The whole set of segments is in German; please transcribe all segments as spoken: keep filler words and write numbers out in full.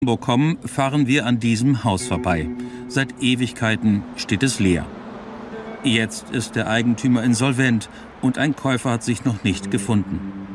Hamburg kommen, fahren wir an diesem Haus vorbei. Seit Ewigkeiten steht es leer. Jetzt ist der Eigentümer insolvent und ein Käufer hat sich noch nicht gefunden.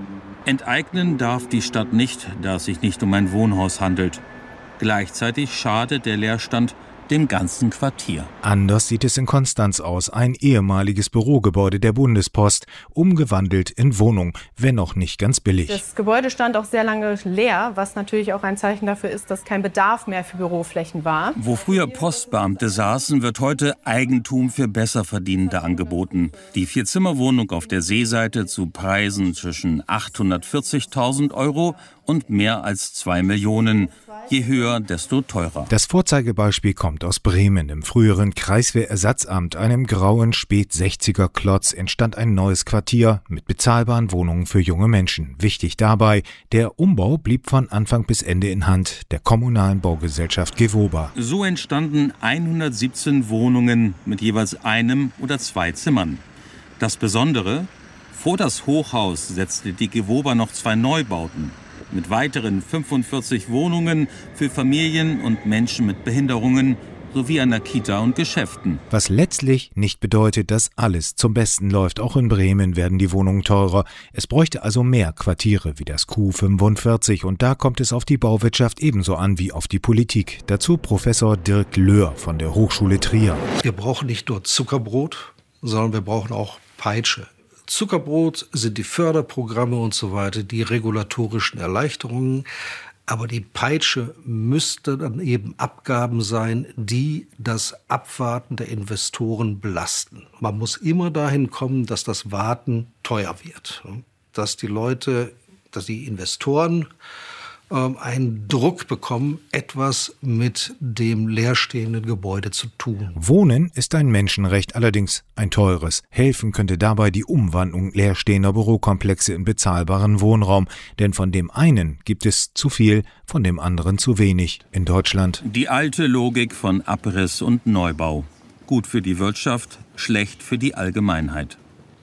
Enteignen darf die Stadt nicht, da es sich nicht um ein Wohnhaus handelt. Gleichzeitig schadet der Leerstand dem ganzen Quartier. Anders sieht es in Konstanz aus, ein ehemaliges Bürogebäude der Bundespost, umgewandelt in Wohnung, wenn auch nicht ganz billig. Das Gebäude stand auch sehr lange leer, was natürlich auch ein Zeichen dafür ist, dass kein Bedarf mehr für Büroflächen war. Wo früher Postbeamte saßen, wird heute Eigentum für Besserverdienende angeboten. Die Vierzimmerwohnung auf der Seeseite zu Preisen zwischen achthundertvierzigtausend Euro und mehr als zwei Millionen. Je höher, desto teurer. Das Vorzeigebeispiel kommt aus Bremen. Im früheren Kreiswehrersatzamt, einem grauen Spät-sechziger-Klotz, entstand ein neues Quartier mit bezahlbaren Wohnungen für junge Menschen. Wichtig dabei, der Umbau blieb von Anfang bis Ende in Hand der kommunalen Baugesellschaft Gewoba. So entstanden hundertsiebzehn Wohnungen mit jeweils einem oder zwei Zimmern. Das Besondere: Vor das Hochhaus setzte die Gewoba noch zwei Neubauten mit weiteren fünfundvierzig Wohnungen für Familien und Menschen mit Behinderungen sowie einer Kita und Geschäften. Was letztlich nicht bedeutet, dass alles zum Besten läuft. Auch in Bremen werden die Wohnungen teurer. Es bräuchte also mehr Quartiere wie das Q fünfundvierzig. Und da kommt es auf die Bauwirtschaft ebenso an wie auf die Politik. Dazu Professor Dirk Löhr von der Hochschule Trier. Wir brauchen nicht nur Zuckerbrot, sondern wir brauchen auch Peitsche. Zuckerbrot sind die Förderprogramme und so weiter, die regulatorischen Erleichterungen. Aber die Peitsche müsste dann eben Abgaben sein, die das Abwarten der Investoren belasten. Man muss immer dahin kommen, dass das Warten teuer wird. Dass die Leute, dass die Investoren ähm, einen Druck bekommen, etwas mit dem leerstehenden Gebäude zu tun. Wohnen ist ein Menschenrecht, allerdings ein teures. Helfen könnte dabei die Umwandlung leerstehender Bürokomplexe in bezahlbaren Wohnraum. Denn von dem einen gibt es zu viel, von dem anderen zu wenig in Deutschland. Die alte Logik von Abriss und Neubau. Gut für die Wirtschaft, schlecht für die Allgemeinheit.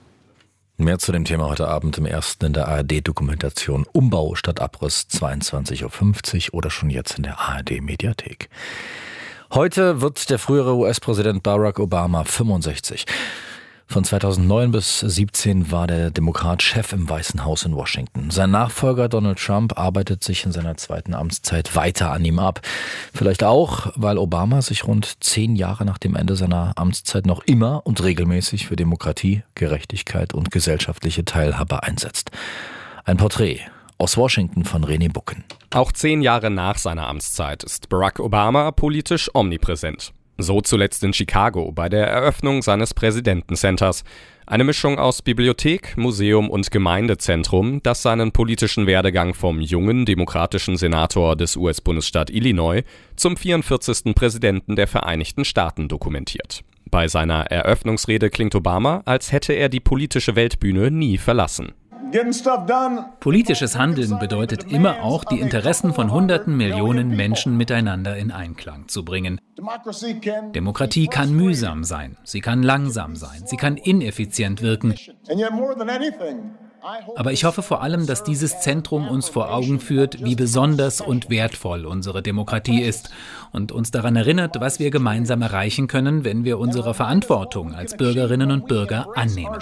Mehr zu dem Thema heute Abend im ersten in der A R D-Dokumentation Umbau statt Abriss, zweiundzwanzig Uhr fünfzig oder schon jetzt in der A R D-Mediathek. Heute wird der frühere U S-Präsident Barack Obama fünfundsechzig. Von zweitausendneun bis siebzehn war der Demokrat Chef im Weißen Haus in Washington. Sein Nachfolger Donald Trump arbeitet sich in seiner zweiten Amtszeit weiter an ihm ab. Vielleicht auch, weil Obama sich rund zehn Jahre nach dem Ende seiner Amtszeit noch immer und regelmäßig für Demokratie, Gerechtigkeit und gesellschaftliche Teilhabe einsetzt. Ein Porträt aus Washington von René Bucken. Auch zehn Jahre nach seiner Amtszeit ist Barack Obama politisch omnipräsent. So zuletzt in Chicago bei der Eröffnung seines Präsidentencenters. Eine Mischung aus Bibliothek, Museum und Gemeindezentrum, das seinen politischen Werdegang vom jungen demokratischen Senator des U S-Bundesstaat Illinois zum vierundvierzigsten Präsidenten der Vereinigten Staaten dokumentiert. Bei seiner Eröffnungsrede klingt Obama, als hätte er die politische Weltbühne nie verlassen. Politisches Handeln bedeutet immer auch, die Interessen von hunderten Millionen Menschen miteinander in Einklang zu bringen. Demokratie kann mühsam sein, sie kann langsam sein, sie kann ineffizient wirken. Aber ich hoffe vor allem, dass dieses Zentrum uns vor Augen führt, wie besonders und wertvoll unsere Demokratie ist und uns daran erinnert, was wir gemeinsam erreichen können, wenn wir unsere Verantwortung als Bürgerinnen und Bürger annehmen.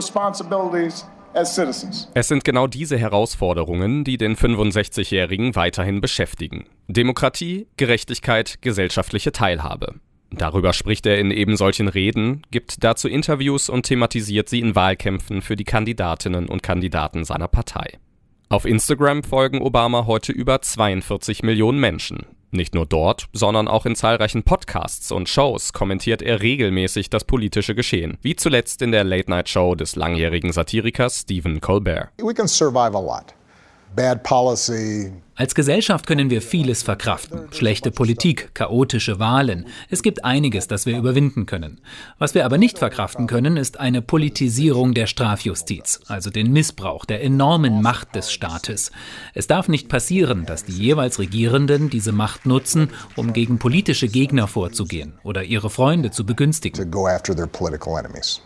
Es sind genau diese Herausforderungen, die den fünfundsechzigjährigen weiterhin beschäftigen. Demokratie, Gerechtigkeit, gesellschaftliche Teilhabe. Darüber spricht er in eben solchen Reden, gibt dazu Interviews und thematisiert sie in Wahlkämpfen für die Kandidatinnen und Kandidaten seiner Partei. Auf Instagram folgen Obama heute über zweiundvierzig Millionen Menschen. Nicht nur dort, sondern auch in zahlreichen Podcasts und Shows kommentiert er regelmäßig das politische Geschehen, wie zuletzt in der Late-Night-Show des langjährigen Satirikers Stephen Colbert. We can survive a lot. Bad policy. Als Gesellschaft können wir vieles verkraften. Schlechte Politik, chaotische Wahlen. Es gibt einiges, das wir überwinden können. Was wir aber nicht verkraften können, ist eine Politisierung der Strafjustiz, also den Missbrauch der enormen Macht des Staates. Es darf nicht passieren, dass die jeweils Regierenden diese Macht nutzen, um gegen politische Gegner vorzugehen oder ihre Freunde zu begünstigen. To go after their political enemies.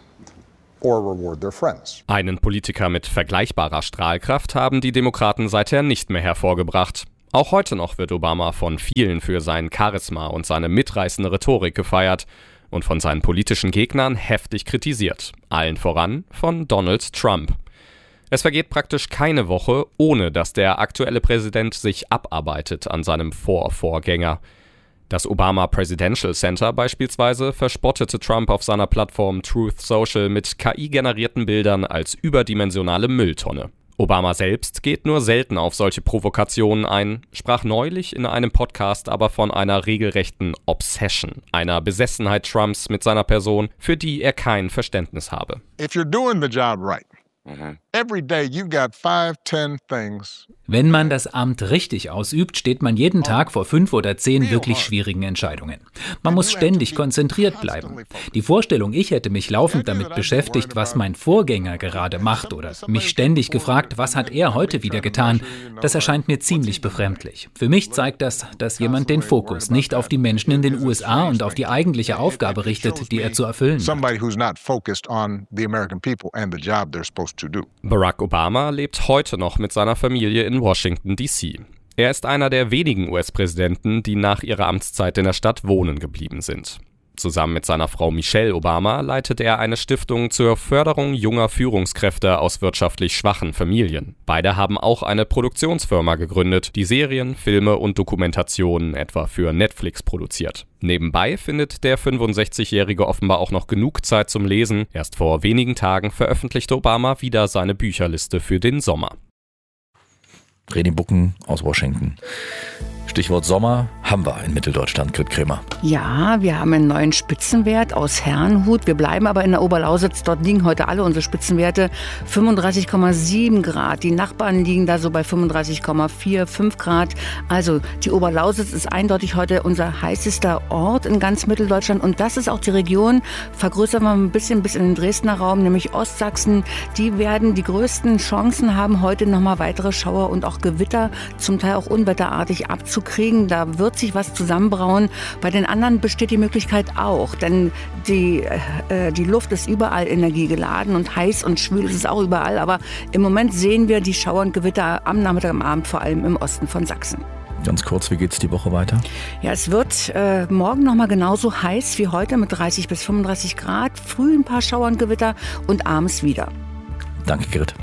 Einen Politiker mit vergleichbarer Strahlkraft haben die Demokraten seither nicht mehr hervorgebracht. Auch heute noch wird Obama von vielen für sein Charisma und seine mitreißende Rhetorik gefeiert und von seinen politischen Gegnern heftig kritisiert, allen voran von Donald Trump. Es vergeht praktisch keine Woche, ohne dass der aktuelle Präsident sich abarbeitet an seinem Vorvorgänger. Das Obama Presidential Center beispielsweise verspottete Trump auf seiner Plattform Truth Social mit K I-generierten Bildern als überdimensionale Mülltonne. Obama selbst geht nur selten auf solche Provokationen ein, sprach neulich in einem Podcast aber von einer regelrechten Obsession, einer Besessenheit Trumps mit seiner Person, für die er kein Verständnis habe. If you're doing the job right, mm-hmm. every day you've got five, ten things. Wenn man das Amt richtig ausübt, steht man jeden Tag vor fünf oder zehn wirklich schwierigen Entscheidungen. Man muss ständig konzentriert bleiben. Die Vorstellung, ich hätte mich laufend damit beschäftigt, was mein Vorgänger gerade macht oder mich ständig gefragt, was hat er heute wieder getan, das erscheint mir ziemlich befremdlich. Für mich zeigt das, dass jemand den Fokus nicht auf die Menschen in den U S A und auf die eigentliche Aufgabe richtet, die er zu erfüllen hat. Barack Obama lebt heute noch mit seiner Familie in Washington D C. Er ist einer der wenigen U S-Präsidenten, die nach ihrer Amtszeit in der Stadt wohnen geblieben sind. Zusammen mit seiner Frau Michelle Obama leitet er eine Stiftung zur Förderung junger Führungskräfte aus wirtschaftlich schwachen Familien. Beide haben auch eine Produktionsfirma gegründet, die Serien, Filme und Dokumentationen etwa für Netflix produziert. Nebenbei findet der fünfundsechzigjährige offenbar auch noch genug Zeit zum Lesen. Erst vor wenigen Tagen veröffentlichte Obama wieder seine Bücherliste für den Sommer. Reni Bucken aus Washington. Stichwort Sommer haben wir in Mitteldeutschland, Grit Kremer. Ja, wir haben einen neuen Spitzenwert aus Herrnhut. Wir bleiben aber in der Oberlausitz. Dort liegen heute alle unsere Spitzenwerte. fünfunddreißig Komma sieben Grad. Die Nachbarn liegen da so bei fünfunddreißig Komma fünfundvierzig Grad. Also die Oberlausitz ist eindeutig heute unser heißester Ort in ganz Mitteldeutschland. Und das ist auch die Region, vergrößern wir ein bisschen bis in den Dresdner Raum, nämlich Ostsachsen. Die werden die größten Chancen haben, heute nochmal weitere Schauer und auch Gewitter, zum Teil auch unwetterartig abzukriegen. Da wird sich was zusammenbrauen. Bei den anderen besteht die Möglichkeit auch, denn die, äh, die Luft ist überall energiegeladen und heiß und schwül ist es auch überall. Aber im Moment sehen wir die Schauer und Gewitter am Nachmittag, am Abend, vor allem im Osten von Sachsen. Ganz kurz, wie geht's die Woche weiter? Ja, es wird äh, morgen nochmal genauso heiß wie heute mit dreißig bis fünfunddreißig Grad. Früh ein paar Schauer und Gewitter und abends wieder. Danke, Grit.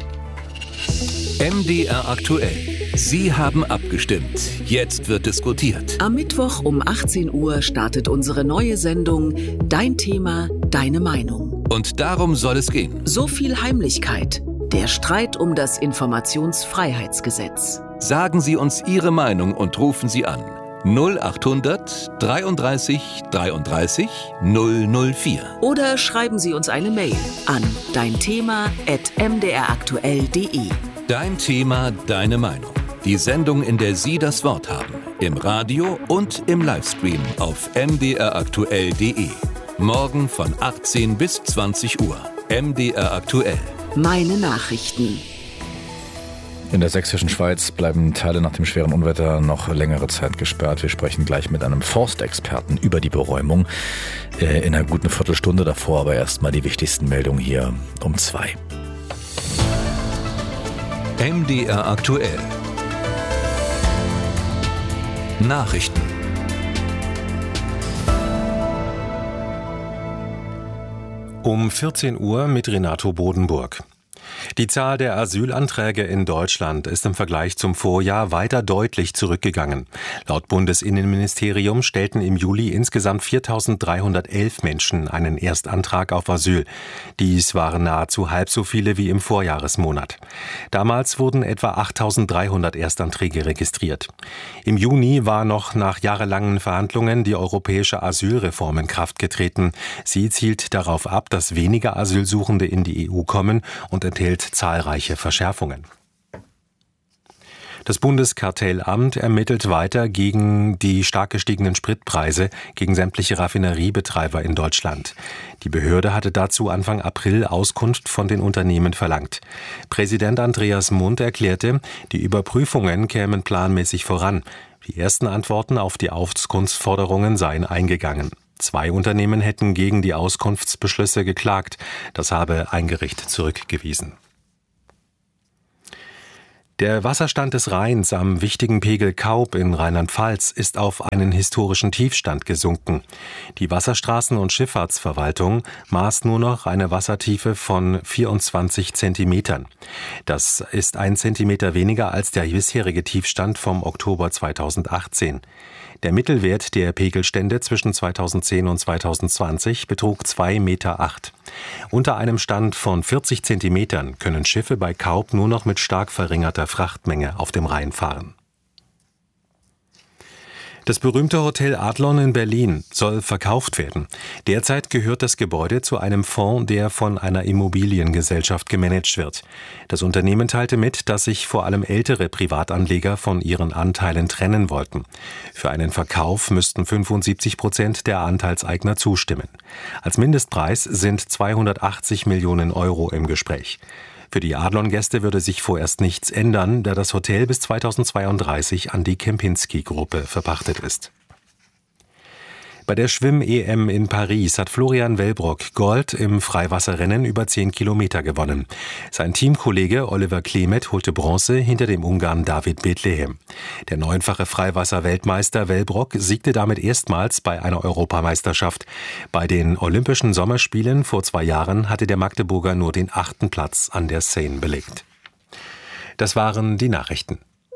M D R aktuell. Sie haben abgestimmt. Jetzt wird diskutiert. Am Mittwoch um achtzehn Uhr startet unsere neue Sendung Dein Thema, deine Meinung. Und darum soll es gehen. So viel Heimlichkeit. Der Streit um das Informationsfreiheitsgesetz. Sagen Sie uns Ihre Meinung und rufen Sie an. null achthundert dreiunddreißig dreiunddreißig null null vier. Oder schreiben Sie uns eine Mail an deinthema at m d r aktuell punkt d e. Dein Thema, deine Meinung. Die Sendung, in der Sie das Wort haben. Im Radio und im Livestream auf m d r aktuell punkt d e. Morgen von achtzehn bis zwanzig Uhr. M D R aktuell. Meine Nachrichten. In der sächsischen Schweiz bleiben Teile nach dem schweren Unwetter noch längere Zeit gesperrt. Wir sprechen gleich mit einem Forstexperten über die Beräumung. Äh, in einer guten Viertelstunde davor, aber erstmal die wichtigsten Meldungen hier um zwei. M D R aktuell. Nachrichten. Um vierzehn Uhr mit Renato Bodenburg. Die Zahl der Asylanträge in Deutschland ist im Vergleich zum Vorjahr weiter deutlich zurückgegangen. Laut Bundesinnenministerium stellten im Juli insgesamt viertausenddreihundertelf Menschen einen Erstantrag auf Asyl. Dies waren nahezu halb so viele wie im Vorjahresmonat. Damals wurden etwa achttausenddreihundert Erstanträge registriert. Im Juni war noch nach jahrelangen Verhandlungen die europäische Asylreform in Kraft getreten. Sie zielt darauf ab, dass weniger Asylsuchende in die E U kommen und enthält zahlreiche Verschärfungen. Das Bundeskartellamt ermittelt weiter gegen die stark gestiegenen Spritpreise gegen sämtliche Raffineriebetreiber in Deutschland. Die Behörde hatte dazu Anfang April Auskunft von den Unternehmen verlangt. Präsident Andreas Mund erklärte, die Überprüfungen kämen planmäßig voran. Die ersten Antworten auf die Auskunftsforderungen seien eingegangen. Zwei Unternehmen hätten gegen die Auskunftsbeschlüsse geklagt. Das habe ein Gericht zurückgewiesen. Der Wasserstand des Rheins am wichtigen Pegel Kaub in Rheinland-Pfalz ist auf einen historischen Tiefstand gesunken. Die Wasserstraßen- und Schifffahrtsverwaltung maß nur noch eine Wassertiefe von vierundzwanzig Zentimetern. Das ist ein Zentimeter weniger als der bisherige Tiefstand vom Oktober zweitausendachtzehn. Der Mittelwert der Pegelstände zwischen zweitausendzehn und zweitausendzwanzig betrug zwei Komma acht Meter. Unter einem Stand von vierzig Zentimetern können Schiffe bei Kaub nur noch mit stark verringerter Frachtmenge auf dem Rhein fahren. Das berühmte Hotel Adlon in Berlin soll verkauft werden. Derzeit gehört das Gebäude zu einem Fonds, der von einer Immobiliengesellschaft gemanagt wird. Das Unternehmen teilte mit, dass sich vor allem ältere Privatanleger von ihren Anteilen trennen wollten. Für einen Verkauf müssten fünfundsiebzig Prozent der Anteilseigner zustimmen. Als Mindestpreis sind zweihundertachtzig Millionen Euro im Gespräch. Für die Adlon-Gäste würde sich vorerst nichts ändern, da das Hotel bis zweitausendzweiunddreißig an die Kempinski-Gruppe verpachtet ist. Bei der Schwimm-E M in Paris hat Florian Wellbrock Gold im Freiwasserrennen über zehn Kilometer gewonnen. Sein Teamkollege Oliver Klemet holte Bronze hinter dem Ungarn David Bethlehem. Der neunfache Freiwasser-Weltmeister Wellbrock siegte damit erstmals bei einer Europameisterschaft. Bei den Olympischen Sommerspielen vor zwei Jahren hatte der Magdeburger nur den achten Platz an der Seine belegt. Das waren die Nachrichten.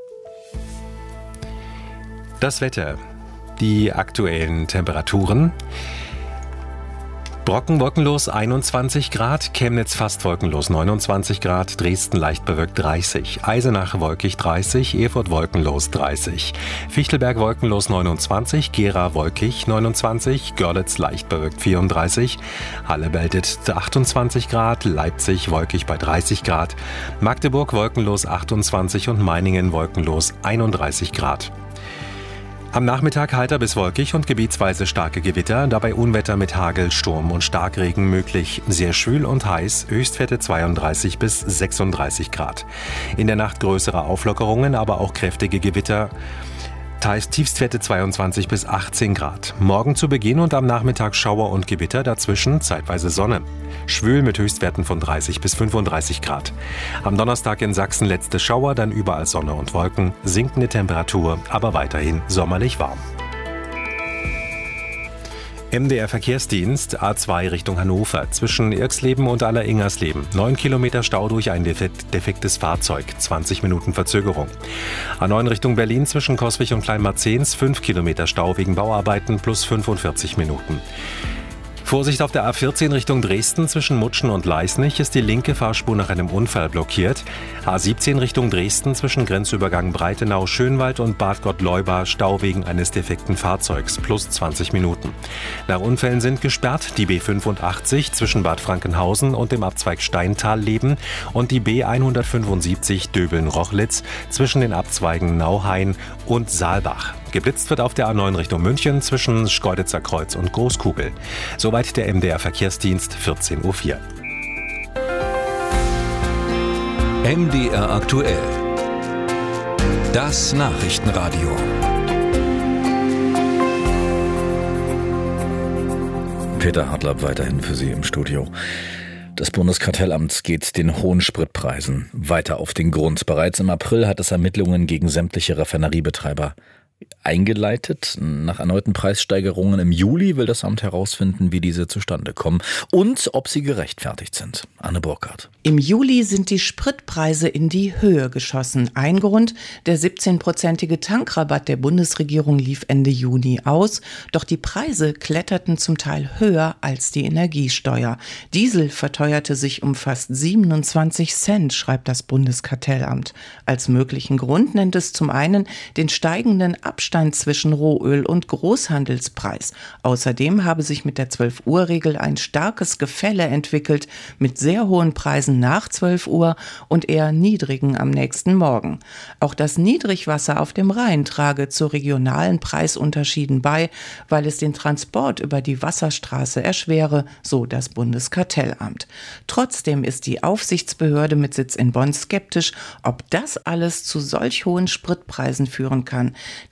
Das Wetter. Die aktuellen Temperaturen. Brocken wolkenlos einundzwanzig Grad, Chemnitz fast wolkenlos neunundzwanzig Grad, Dresden leicht bewölkt dreißig, Eisenach wolkig dreißig, Erfurt wolkenlos dreißig, Fichtelberg wolkenlos neunundzwanzig, Gera wolkig neunundzwanzig, Görlitz leicht bewölkt vierunddreißig, Halle meldet achtundzwanzig Grad, Leipzig wolkig bei dreißig Grad, Magdeburg wolkenlos achtundzwanzig und Meiningen wolkenlos einunddreißig Grad. Am Nachmittag heiter bis wolkig und gebietsweise starke Gewitter, dabei Unwetter mit Hagel, Sturm und Starkregen möglich. Sehr schwül und heiß, Höchstwerte zweiunddreißig bis sechsunddreißig Grad. In der Nacht größere Auflockerungen, aber auch kräftige Gewitter. Teils Tiefstwerte zweiundzwanzig bis achtzehn Grad. Morgen zu Beginn und am Nachmittag Schauer und Gewitter, dazwischen zeitweise Sonne. Schwül mit Höchstwerten von dreißig bis fünfunddreißig Grad. Am Donnerstag in Sachsen letzte Schauer, dann überall Sonne und Wolken, sinkende Temperatur, aber weiterhin sommerlich warm. M D R Verkehrsdienst A zwei Richtung Hannover, zwischen Irxleben und Aller-Ingersleben. neun Kilometer Stau durch ein defektes Fahrzeug, zwanzig Minuten Verzögerung. A neun Richtung Berlin, zwischen Coswig und Kleinmarzehns, fünf Kilometer Stau wegen Bauarbeiten plus fünfundvierzig Minuten. Vorsicht auf der A vierzehn Richtung Dresden, zwischen Mutschen und Leisnig ist die linke Fahrspur nach einem Unfall blockiert. A siebzehn Richtung Dresden, zwischen Grenzübergang Breitenau-Schönwald und Bad Gottleuba, Stau wegen eines defekten Fahrzeugs, plus zwanzig Minuten. Nach Unfällen sind gesperrt die B fünfundachtzig zwischen Bad Frankenhausen und dem Abzweig Steintal-Leben und die B hundertfünfundsiebzig Döbeln-Rochlitz zwischen den Abzweigen Nauhain und Saalbach. Geblitzt wird auf der A neun Richtung München zwischen Schkeuditzer Kreuz und Großkugel. Soweit der M D R Verkehrsdienst, vierzehn Uhr vier. M D R aktuell. Das Nachrichtenradio. Peter Hartlaub weiterhin für Sie im Studio. Das Bundeskartellamt geht den hohen Spritpreisen weiter auf den Grund. Bereits im April hat es Ermittlungen gegen sämtliche Raffineriebetreiber eingeleitet. Nach erneuten Preissteigerungen im Juli will das Amt herausfinden, wie diese zustande kommen und ob sie gerechtfertigt sind. Anne Burkhardt. Im Juli sind die Spritpreise in die Höhe geschossen. Ein Grund, der siebzehnprozentige Tankrabatt der Bundesregierung lief Ende Juni aus. Doch die Preise kletterten zum Teil höher als die Energiesteuer. Diesel verteuerte sich um fast siebenundzwanzig Cent, schreibt das Bundeskartellamt. Als möglichen Grund nennt es zum einen den steigenden Abstand zwischen Rohöl und Großhandelspreis. Außerdem habe sich mit der zwölf-Uhr-Regel ein starkes Gefälle entwickelt mit sehr hohen Preisen nach zwölf Uhr und eher niedrigen am nächsten Morgen. Auch das Niedrigwasser auf dem Rhein trage zu regionalen Preisunterschieden bei, weil es den Transport über die Wasserstraße erschwere, so das Bundeskartellamt. Trotzdem ist die Aufsichtsbehörde mit Sitz in Bonn skeptisch, ob das alles zu solch hohen Spritpreisen führen kann.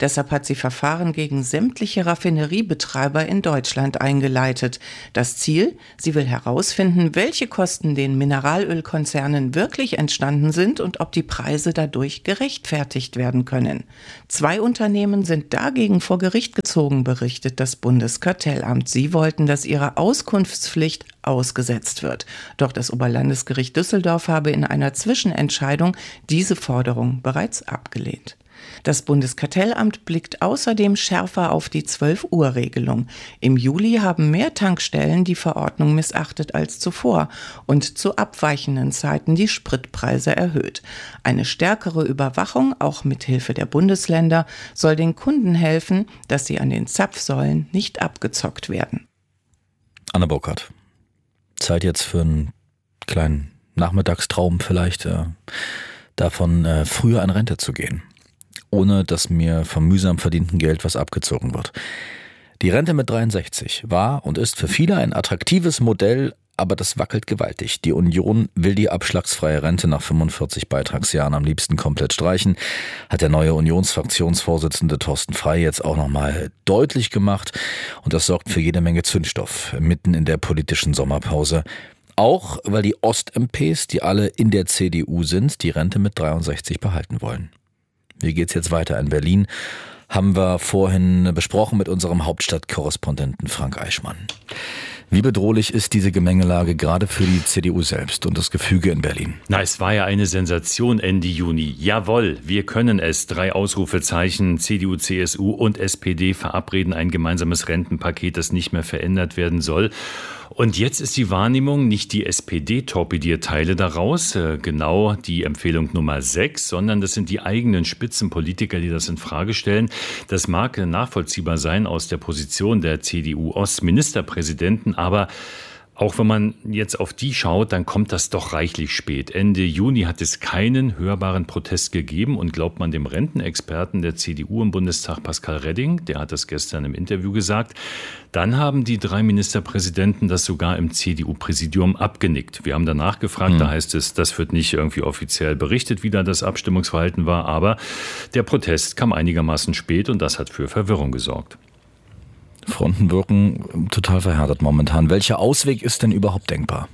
Deshalb hat sie Verfahren gegen sämtliche Raffineriebetreiber in Deutschland eingeleitet. Das Ziel? Sie will herausfinden, welche Kosten den Mineralölkonzernen wirklich entstanden sind und ob die Preise dadurch gerechtfertigt werden können. Zwei Unternehmen sind dagegen vor Gericht gezogen, berichtet das Bundeskartellamt. Sie wollten, dass ihre Auskunftspflicht ausgesetzt wird. Doch das Oberlandesgericht Düsseldorf habe in einer Zwischenentscheidung diese Forderung bereits abgelehnt. Das Bundeskartellamt blickt außerdem schärfer auf die zwölf-Uhr-Regelung. Im Juli haben mehr Tankstellen die Verordnung missachtet als zuvor und zu abweichenden Zeiten die Spritpreise erhöht. Eine stärkere Überwachung, auch mit Hilfe der Bundesländer, soll den Kunden helfen, dass sie an den Zapfsäulen nicht abgezockt werden. Anna Burkhardt, Zeit jetzt für einen kleinen Nachmittagstraum vielleicht, äh, davon äh, früher in Rente zu gehen, ohne dass mir vom mühsam verdienten Geld was abgezogen wird. Die Rente mit dreiundsechzig war und ist für viele ein attraktives Modell, aber das wackelt gewaltig. Die Union will die abschlagsfreie Rente nach fünfundvierzig Beitragsjahren am liebsten komplett streichen, hat der neue Unionsfraktionsvorsitzende Thorsten Frey jetzt auch nochmal deutlich gemacht. Und das sorgt für jede Menge Zündstoff mitten in der politischen Sommerpause. Auch weil die Ost-M Ps, die alle in der C D U sind, die Rente mit dreiundsechzig behalten wollen. Wie geht's jetzt weiter in Berlin? Haben wir vorhin besprochen mit unserem Hauptstadtkorrespondenten Frank Eichmann. Wie bedrohlich ist diese Gemengelage gerade für die C D U selbst und das Gefüge in Berlin? Na, es war ja eine Sensation Ende Juni. Jawohl, wir können es. Drei Ausrufezeichen, C D U, C S U und S P D verabreden ein gemeinsames Rentenpaket, das nicht mehr verändert werden soll. Und jetzt ist die Wahrnehmung, nicht die S P D torpediert Teile daraus, äh, genau die Empfehlung Nummer sechs, sondern das sind die eigenen Spitzenpolitiker, die das in Frage stellen. Das mag nachvollziehbar sein aus der Position der C D U-Ostministerpräsidenten, aber auch wenn man jetzt auf die schaut, dann kommt das doch reichlich spät. Ende Juni hat es keinen hörbaren Protest gegeben und glaubt man dem Rentenexperten der C D U im Bundestag Pascal Redding, der hat das gestern im Interview gesagt, dann haben die drei Ministerpräsidenten das sogar im C D U-Präsidium abgenickt. Wir haben danach gefragt, mhm. da heißt es, das wird nicht irgendwie offiziell berichtet, wie da das Abstimmungsverhalten war, aber der Protest kam einigermaßen spät und das hat für Verwirrung gesorgt. Fronten wirken total verhärtet momentan. Welcher Ausweg ist denn überhaupt denkbar?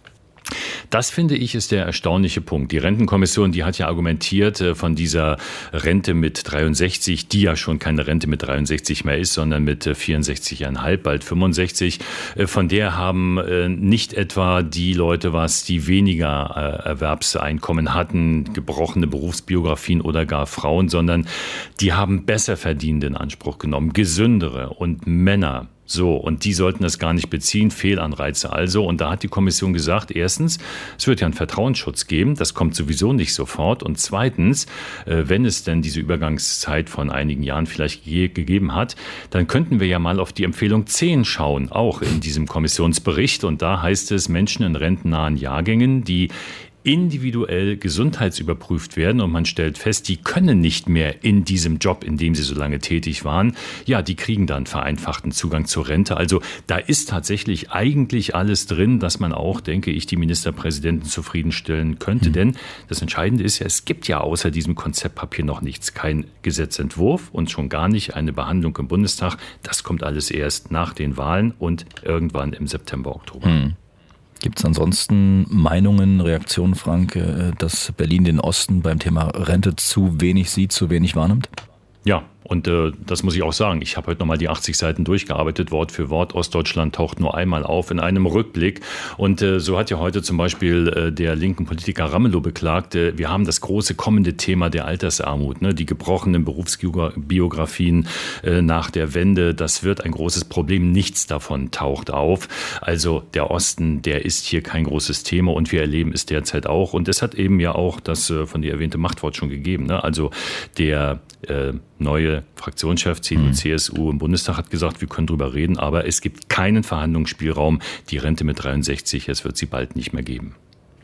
Das, finde ich, ist der erstaunliche Punkt. Die Rentenkommission, die hat ja argumentiert von dieser Rente mit dreiundsechzig, die ja schon keine Rente mit dreiundsechzig mehr ist, sondern mit vierundsechzig Komma fünf, bald fünfundsechzig. Von der haben nicht etwa die Leute was, die weniger Erwerbseinkommen hatten, gebrochene Berufsbiografien oder gar Frauen, sondern die haben besser Verdienende in Anspruch genommen, gesündere und Männer. So, und die sollten das gar nicht beziehen, Fehlanreize also. Und da hat die Kommission gesagt, erstens, es wird ja einen Vertrauensschutz geben, das kommt sowieso nicht sofort. Und zweitens, wenn es denn diese Übergangszeit von einigen Jahren vielleicht ge- gegeben hat, dann könnten wir ja mal auf die Empfehlung zehn schauen, auch in diesem Kommissionsbericht. Und da heißt es, Menschen in rentennahen Jahrgängen, die individuell gesundheitsüberprüft werden und man stellt fest, die können nicht mehr in diesem Job, in dem sie so lange tätig waren, ja, die kriegen dann vereinfachten Zugang zur Rente. Also da ist tatsächlich eigentlich alles drin, dass man auch, denke ich, die Ministerpräsidenten zufriedenstellen könnte. Mhm. Denn das Entscheidende ist ja, es gibt ja außer diesem Konzeptpapier noch nichts, kein Gesetzentwurf und schon gar nicht eine Behandlung im Bundestag. Das kommt alles erst nach den Wahlen und irgendwann im September, Oktober. Mhm. Gibt es ansonsten Meinungen, Reaktionen, Frank, dass Berlin den Osten beim Thema Rente zu wenig sieht, zu wenig wahrnimmt? Ja, und äh, das muss ich auch sagen. Ich habe heute nochmal die achtzig Seiten durchgearbeitet, Wort für Wort. Ostdeutschland taucht nur einmal auf in einem Rückblick. Und äh, so hat ja heute zum Beispiel äh, der linken Politiker Ramelow beklagt, äh, wir haben das große kommende Thema der Altersarmut, ne? Die gebrochenen Berufsbiografien äh, nach der Wende. Das wird ein großes Problem. Nichts davon taucht auf. Also der Osten, der ist hier kein großes Thema und wir erleben es derzeit auch. Und es hat eben ja auch das äh, von dir erwähnte Machtwort schon gegeben. Ne? Also der äh, neue Fraktionschef C D U, C S U im Bundestag hat gesagt, wir können drüber reden, aber es gibt keinen Verhandlungsspielraum. Die Rente mit dreiundsechzig, es wird sie bald nicht mehr geben.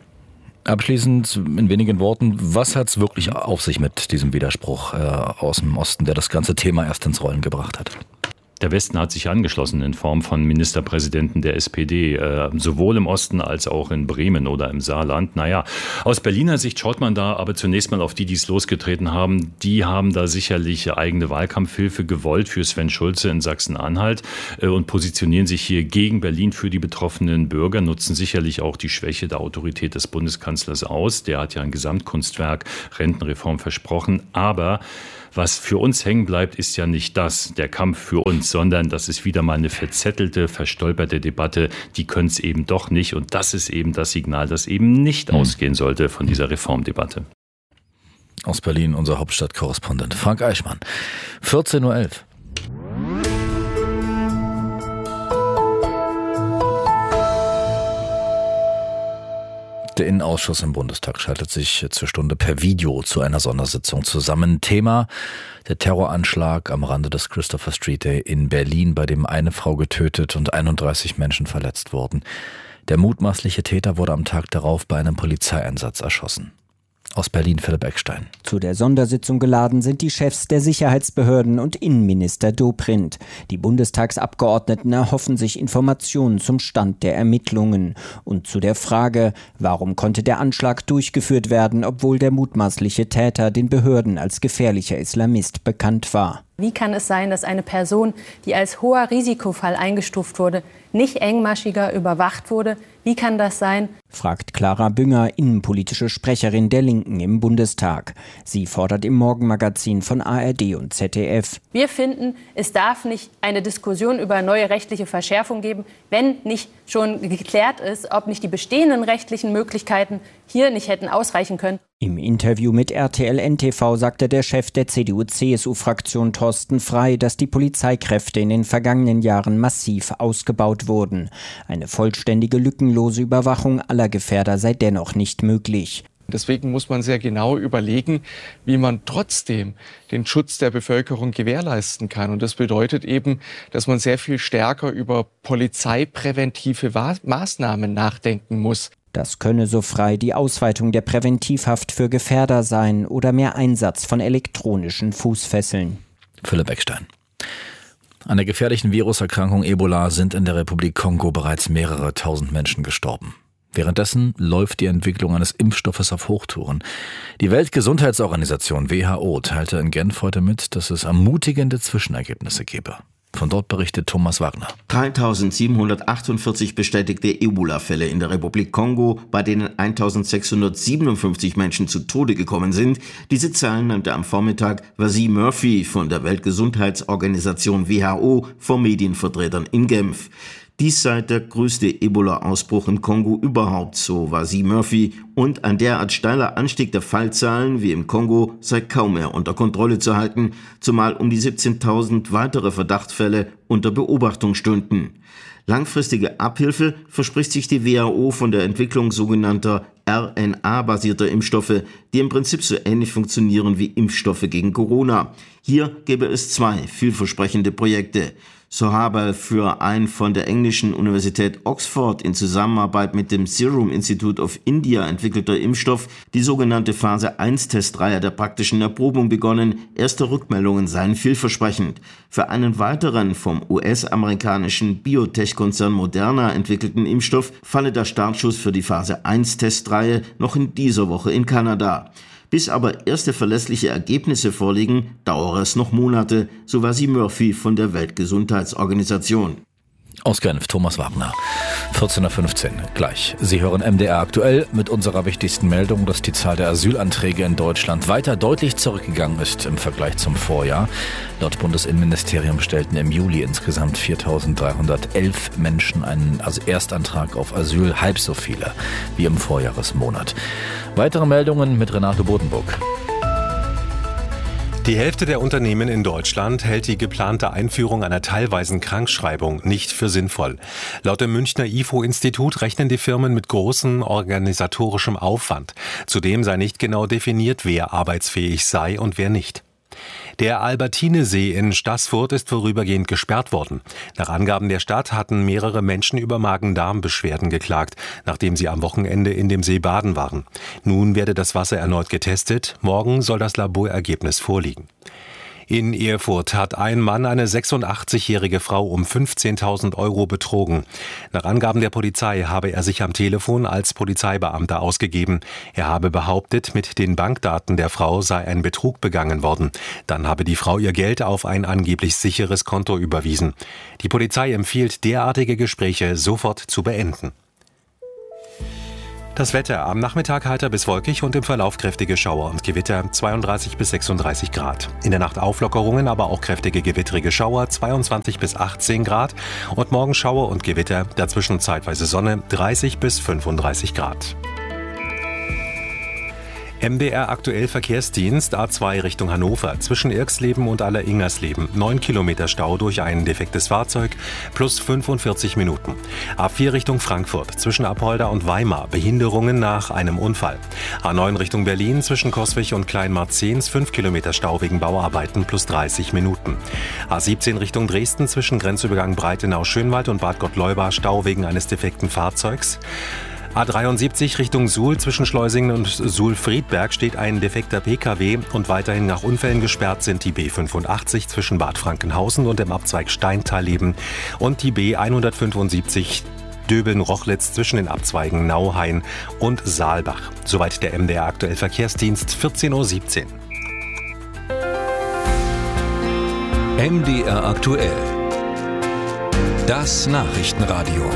Abschließend in wenigen Worten, was hat es wirklich auf sich mit diesem Widerspruch äh, aus dem Osten, der das ganze Thema erst ins Rollen gebracht hat? Der Westen hat sich angeschlossen in Form von Ministerpräsidenten der S P D, äh, sowohl im Osten als auch in Bremen oder im Saarland. Naja, aus Berliner Sicht schaut man da aber zunächst mal auf die, die es losgetreten haben. Die haben da sicherlich eigene Wahlkampfhilfe gewollt für Sven Schulze in Sachsen-Anhalt äh, und positionieren sich hier gegen Berlin für die betroffenen Bürger, nutzen sicherlich auch die Schwäche der Autorität des Bundeskanzlers aus. Der hat ja ein Gesamtkunstwerk Rentenreform versprochen, aber was für uns hängen bleibt, ist ja nicht das, der Kampf für uns, sondern das ist wieder mal eine verzettelte, verstolperte Debatte. Die können es eben doch nicht. Und das ist eben das Signal, das eben nicht mhm. ausgehen sollte von dieser Reformdebatte. Aus Berlin unser Hauptstadtkorrespondent Frank Eichmann. vierzehn Uhr elf. Der Innenausschuss im Bundestag schaltet sich zur Stunde per Video zu einer Sondersitzung zusammen. Thema: der Terroranschlag am Rande des Christopher Street Day in Berlin, bei dem eine Frau getötet und einunddreißig Menschen verletzt wurden. Der mutmaßliche Täter wurde am Tag darauf bei einem Polizeieinsatz erschossen. Aus Berlin Philipp Eckstein. Zu der Sondersitzung geladen sind die Chefs der Sicherheitsbehörden und Innenminister Dobrindt. Die Bundestagsabgeordneten erhoffen sich Informationen zum Stand der Ermittlungen und zu der Frage, warum konnte der Anschlag durchgeführt werden, obwohl der mutmaßliche Täter den Behörden als gefährlicher Islamist bekannt war. Wie kann es sein, dass eine Person, die als hoher Risikofall eingestuft wurde, nicht engmaschiger überwacht wurde? Wie kann das sein? Fragt Clara Bünger, innenpolitische Sprecherin der Linken im Bundestag. Sie fordert im Morgenmagazin von A R D und Z D F. Wir finden, es darf nicht eine Diskussion über neue rechtliche Verschärfung geben, wenn nicht schon geklärt ist, ob nicht die bestehenden rechtlichen Möglichkeiten hier nicht hätten ausreichen können. Im Interview mit R T L N T V sagte der Chef der C D U-C S U-Fraktion Thorsten Frey, dass die Polizeikräfte in den vergangenen Jahren massiv ausgebaut wurden. Eine vollständige, lückenlose Überwachung aller Gefährder sei dennoch nicht möglich. Deswegen muss man sehr genau überlegen, wie man trotzdem den Schutz der Bevölkerung gewährleisten kann. Und das bedeutet eben, dass man sehr viel stärker über polizeipräventive Maßnahmen nachdenken muss. Das könne, so Frey, die Ausweitung der Präventivhaft für Gefährder sein oder mehr Einsatz von elektronischen Fußfesseln. Philipp Eckstein. An der gefährlichen Viruserkrankung Ebola sind in der Republik Kongo bereits mehrere tausend Menschen gestorben. Währenddessen läuft die Entwicklung eines Impfstoffes auf Hochtouren. Die Weltgesundheitsorganisation W H O teilte in Genf heute mit, dass es ermutigende Zwischenergebnisse gebe. Von dort berichtet Thomas Wagner. dreitausendsiebenhundertachtundvierzig bestätigte Ebola-Fälle in der Republik Kongo, bei denen eintausendsechshundertsiebenundfünfzig Menschen zu Tode gekommen sind. Diese Zahlen nannte am Vormittag Vaseem Murphy von der Weltgesundheitsorganisation W H O vor Medienvertretern in Genf. Dies sei der größte Ebola-Ausbruch im Kongo überhaupt, so Vaseem Murphy, und ein derart steiler Anstieg der Fallzahlen wie im Kongo sei kaum mehr unter Kontrolle zu halten, zumal um die siebzehntausend weitere Verdachtsfälle unter Beobachtung stünden. Langfristige Abhilfe verspricht sich die W H O von der Entwicklung sogenannter R N A-basierter Impfstoffe, die im Prinzip so ähnlich funktionieren wie Impfstoffe gegen Corona. Hier gäbe es zwei vielversprechende Projekte. So habe für ein von der englischen Universität Oxford in Zusammenarbeit mit dem Serum Institute of India entwickelter Impfstoff die sogenannte Phase eins Testreihe der praktischen Erprobung begonnen. Erste Rückmeldungen seien vielversprechend. Für einen weiteren vom U S-amerikanischen Biotech-Konzern Moderna entwickelten Impfstoff falle der Startschuss für die Phase eins Testreihe noch in dieser Woche in Kanada. Bis aber erste verlässliche Ergebnisse vorliegen, dauere es noch Monate, so Vaseem Murphy von der Weltgesundheitsorganisation. Aus Genf, Thomas Wagner. vierzehn Uhr fünfzehn, gleich. Sie hören M D R aktuell mit unserer wichtigsten Meldung, dass die Zahl der Asylanträge in Deutschland weiter deutlich zurückgegangen ist im Vergleich zum Vorjahr. Laut Bundesinnenministerium stellten im Juli insgesamt viertausenddreihundertelf Menschen einen also Erstantrag auf Asyl, halb so viele wie im Vorjahresmonat. Weitere Meldungen mit Renato Bodenburg. Die Hälfte der Unternehmen in Deutschland hält die geplante Einführung einer teilweisen Krankschreibung nicht für sinnvoll. Laut dem Münchner I F O-Institut rechnen die Firmen mit großem organisatorischem Aufwand. Zudem sei nicht genau definiert, wer arbeitsfähig sei und wer nicht. Der Albertinesee in Staßfurt ist vorübergehend gesperrt worden. Nach Angaben der Stadt hatten mehrere Menschen über Magen-Darm-Beschwerden geklagt, nachdem sie am Wochenende in dem See baden waren. Nun werde das Wasser erneut getestet. Morgen soll das Laborergebnis vorliegen. In Erfurt hat ein Mann eine sechsundachtzigjährige Frau um fünfzehntausend Euro betrogen. Nach Angaben der Polizei habe er sich am Telefon als Polizeibeamter ausgegeben. Er habe behauptet, mit den Bankdaten der Frau sei ein Betrug begangen worden. Dann habe die Frau ihr Geld auf ein angeblich sicheres Konto überwiesen. Die Polizei empfiehlt, derartige Gespräche sofort zu beenden. Das Wetter: am Nachmittag heiter bis wolkig und im Verlauf kräftige Schauer und Gewitter, zweiunddreißig bis sechsunddreißig Grad. In der Nacht Auflockerungen, aber auch kräftige gewittrige Schauer, zweiundzwanzig bis achtzehn Grad. Und morgen Schauer und Gewitter, dazwischen zeitweise Sonne, dreißig bis fünfunddreißig Grad. M D R aktuell Verkehrsdienst A zwei Richtung Hannover, zwischen Irxleben und Aller-Ingersleben. neun Kilometer Stau durch ein defektes Fahrzeug, plus fünfundvierzig Minuten. A vier Richtung Frankfurt, zwischen Apolda und Weimar, Behinderungen nach einem Unfall. A neun Richtung Berlin, zwischen Coswig und Kleinmarzens, fünf Kilometer Stau wegen Bauarbeiten, plus dreißig Minuten. A siebzehn Richtung Dresden, zwischen Grenzübergang Breitenau-Schönwald und Bad Gottleuba, Stau wegen eines defekten Fahrzeugs. A dreiundsiebzig Richtung Suhl, zwischen Schleusingen und Suhl-Friedberg steht ein defekter P K W und weiterhin nach Unfällen gesperrt sind die B fünfundachtzig zwischen Bad Frankenhausen und dem Abzweig Steintal-Leben und die B hundertfünfundsiebzig Döbeln-Rochlitz zwischen den Abzweigen Nauhain und Saalbach. Soweit der M D R aktuell Verkehrsdienst, vierzehn Uhr siebzehn. M D R aktuell. Das Nachrichtenradio.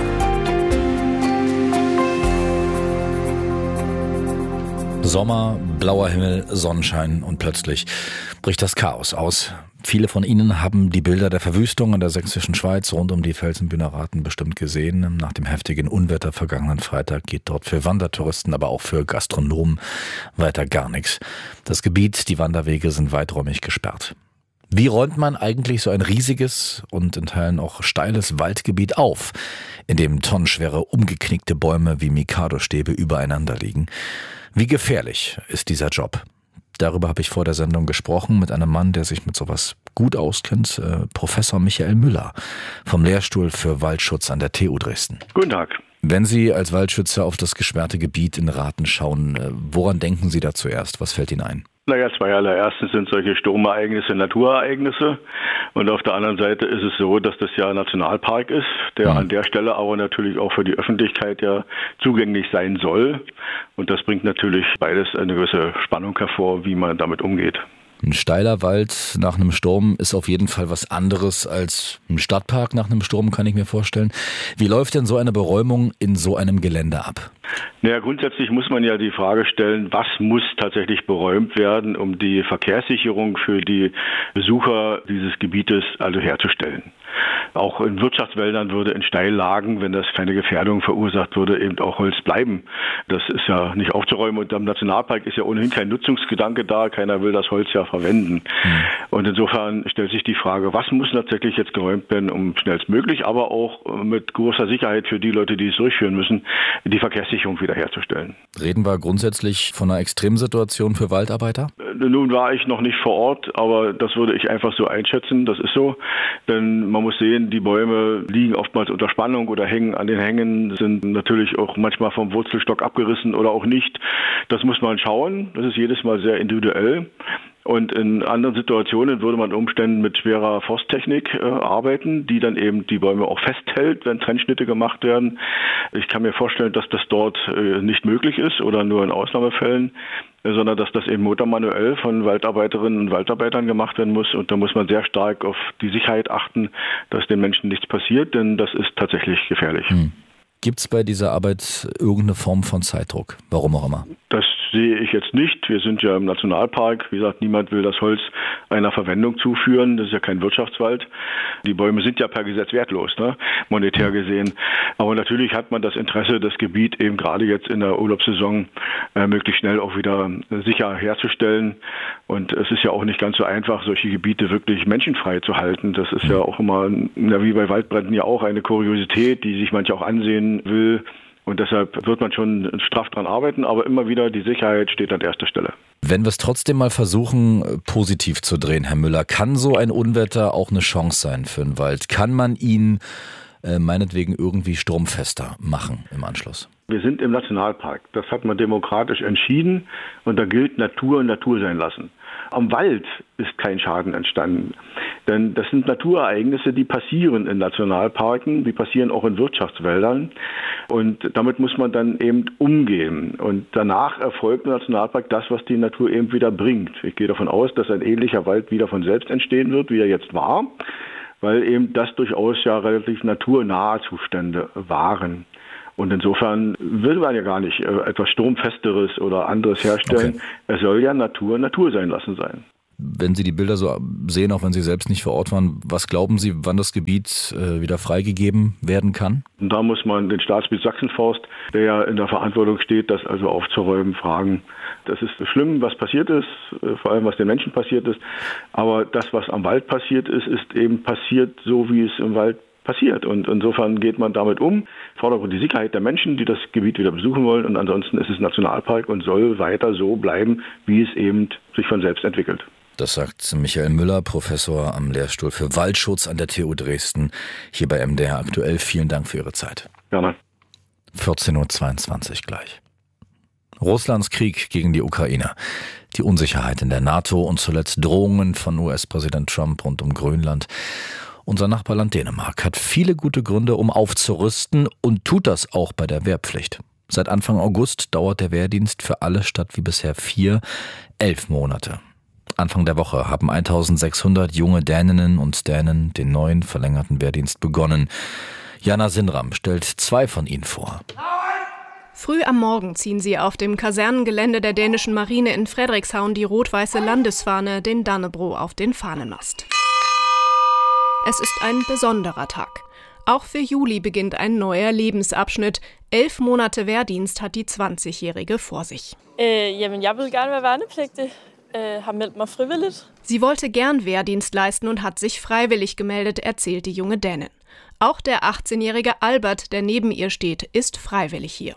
Sommer, blauer Himmel, Sonnenschein und plötzlich bricht das Chaos aus. Viele von Ihnen haben die Bilder der Verwüstung in der sächsischen Schweiz rund um die Felsenbühner-Raten bestimmt gesehen. Nach dem heftigen Unwetter vergangenen Freitag geht dort für Wandertouristen, aber auch für Gastronomen weiter gar nichts. Das Gebiet, die Wanderwege sind weiträumig gesperrt. Wie räumt man eigentlich so ein riesiges und in Teilen auch steiles Waldgebiet auf, in dem tonnenschwere, umgeknickte Bäume wie Mikado-Stäbe übereinander liegen? Wie gefährlich ist dieser Job? Darüber habe ich vor der Sendung gesprochen mit einem Mann, der sich mit sowas gut auskennt, äh, Professor Michael Müller vom Lehrstuhl für Waldschutz an der T U Dresden. Guten Tag. Wenn Sie als Waldschützer auf das gesperrte Gebiet in Raten schauen, äh, woran denken Sie da zuerst? Was fällt Ihnen ein? Naja, zweierlei. Erstens sind solche Sturmereignisse Naturereignisse und auf der anderen Seite ist es so, dass das ja ein Nationalpark ist, der mhm. an der Stelle aber natürlich auch für die Öffentlichkeit ja zugänglich sein soll und das bringt natürlich beides eine gewisse Spannung hervor, wie man damit umgeht. Ein steiler Wald nach einem Sturm ist auf jeden Fall was anderes als ein Stadtpark nach einem Sturm, kann ich mir vorstellen. Wie läuft denn so eine Beräumung in so einem Gelände ab? Naja, grundsätzlich muss man ja die Frage stellen, was muss tatsächlich beräumt werden, um die Verkehrssicherung für die Besucher dieses Gebietes also herzustellen. Auch in Wirtschaftswäldern würde in Steillagen, wenn das keine Gefährdung verursacht würde, eben auch Holz bleiben. Das ist ja nicht aufzuräumen und am Nationalpark ist ja ohnehin kein Nutzungsgedanke da, keiner will das Holz ja verwenden. Mhm. Und insofern stellt sich die Frage, was muss tatsächlich jetzt geräumt werden, um schnellstmöglich, aber auch mit großer Sicherheit für die Leute, die es durchführen müssen, die Verkehrssicherung wiederherzustellen. Reden wir grundsätzlich von einer Extremsituation für Waldarbeiter? Nun war ich noch nicht vor Ort, aber das würde ich einfach so einschätzen, das ist so, denn man muss sehen, die Bäume liegen oftmals unter Spannung oder hängen an den Hängen, sind natürlich auch manchmal vom Wurzelstock abgerissen oder auch nicht. Das muss man schauen, das ist jedes Mal sehr individuell. Und in anderen Situationen würde man unter Umständen mit schwerer Forsttechnik äh, arbeiten, die dann eben die Bäume auch festhält, wenn Trennschnitte gemacht werden. Ich kann mir vorstellen, dass das dort äh, nicht möglich ist oder nur in Ausnahmefällen, äh, sondern dass das eben motormanuell von Waldarbeiterinnen und Waldarbeitern gemacht werden muss. Und da muss man sehr stark auf die Sicherheit achten, dass den Menschen nichts passiert, denn das ist tatsächlich gefährlich. Hm. Gibt es bei dieser Arbeit irgendeine Form von Zeitdruck? Warum auch immer? Das sehe ich jetzt nicht. Wir sind ja im Nationalpark. Wie gesagt, niemand will das Holz einer Verwendung zuführen. Das ist ja kein Wirtschaftswald. Die Bäume sind ja per Gesetz wertlos, ne? Monetär gesehen. Aber natürlich hat man das Interesse, das Gebiet eben gerade jetzt in der Urlaubssaison äh, möglichst schnell auch wieder sicher herzustellen. Und es ist ja auch nicht ganz so einfach, solche Gebiete wirklich menschenfrei zu halten. Das ist ja auch immer, ja, wie bei Waldbränden ja auch, eine Kuriosität, die sich manche auch ansehen will. Und deshalb wird man schon straff dran arbeiten, aber immer wieder die Sicherheit steht an erster Stelle. Wenn wir es trotzdem mal versuchen, positiv zu drehen, Herr Müller, kann so ein Unwetter auch eine Chance sein für den Wald? Kann man ihn äh, meinetwegen irgendwie sturmfester machen im Anschluss? Wir sind im Nationalpark. Das hat man demokratisch entschieden und da gilt Natur Natur sein lassen. Am Wald ist kein Schaden entstanden. Denn das sind Naturereignisse, die passieren in Nationalparken, die passieren auch in Wirtschaftswäldern. Und damit muss man dann eben umgehen. Und danach erfolgt im Nationalpark das, was die Natur eben wieder bringt. Ich gehe davon aus, dass ein ähnlicher Wald wieder von selbst entstehen wird, wie er jetzt war, weil eben das durchaus ja relativ naturnahe Zustände waren. Und insofern will man ja gar nicht etwas Sturmfesteres oder anderes herstellen. Okay. Es soll ja Natur Natur sein lassen sein. Wenn Sie die Bilder so sehen, auch wenn Sie selbst nicht vor Ort waren, was glauben Sie, wann das Gebiet äh, wieder freigegeben werden kann? Und da muss man den Staatsbetrieb Sachsenforst, der ja in der Verantwortung steht, das also aufzuräumen, fragen. Das ist schlimm, was passiert ist, vor allem was den Menschen passiert ist. Aber das, was am Wald passiert ist, ist eben passiert so, wie es im Wald passiert. Und insofern geht man damit um, fordert die Sicherheit der Menschen, die das Gebiet wieder besuchen wollen. Und ansonsten ist es Nationalpark und soll weiter so bleiben, wie es eben sich von selbst entwickelt. Das sagt Michael Müller, Professor am Lehrstuhl für Waldschutz an der T U Dresden, hier bei M D R aktuell. Vielen Dank für Ihre Zeit. Gerne. vierzehn Uhr zweiundzwanzig gleich. Russlands Krieg gegen die Ukraine, die Unsicherheit in der NATO und zuletzt Drohungen von U S-Präsident Trump rund um Grönland. Unser Nachbarland Dänemark hat viele gute Gründe, um aufzurüsten und tut das auch bei der Wehrpflicht. Seit Anfang August dauert der Wehrdienst für alle statt wie bisher vier, elf Monate. Anfang der Woche haben eintausendsechshundert junge Däninnen und Dänen den neuen verlängerten Wehrdienst begonnen. Jana Sindram stellt zwei von ihnen vor. Früh am Morgen ziehen sie auf dem Kasernengelände der dänischen Marine in Frederikshavn die rot-weiße Landesfahne, den Dannebrog, auf den Fahnenmast. Es ist ein besonderer Tag. Auch für Juli beginnt ein neuer Lebensabschnitt. Elf Monate Wehrdienst hat die zwanzigjährige vor sich. Äh, jamen, jeg vil gerne være værnepligtig. Sie wollte gern Wehrdienst leisten und hat sich freiwillig gemeldet, erzählt die junge Dänin. Auch der achtzehnjährige Albert, der neben ihr steht, ist freiwillig hier.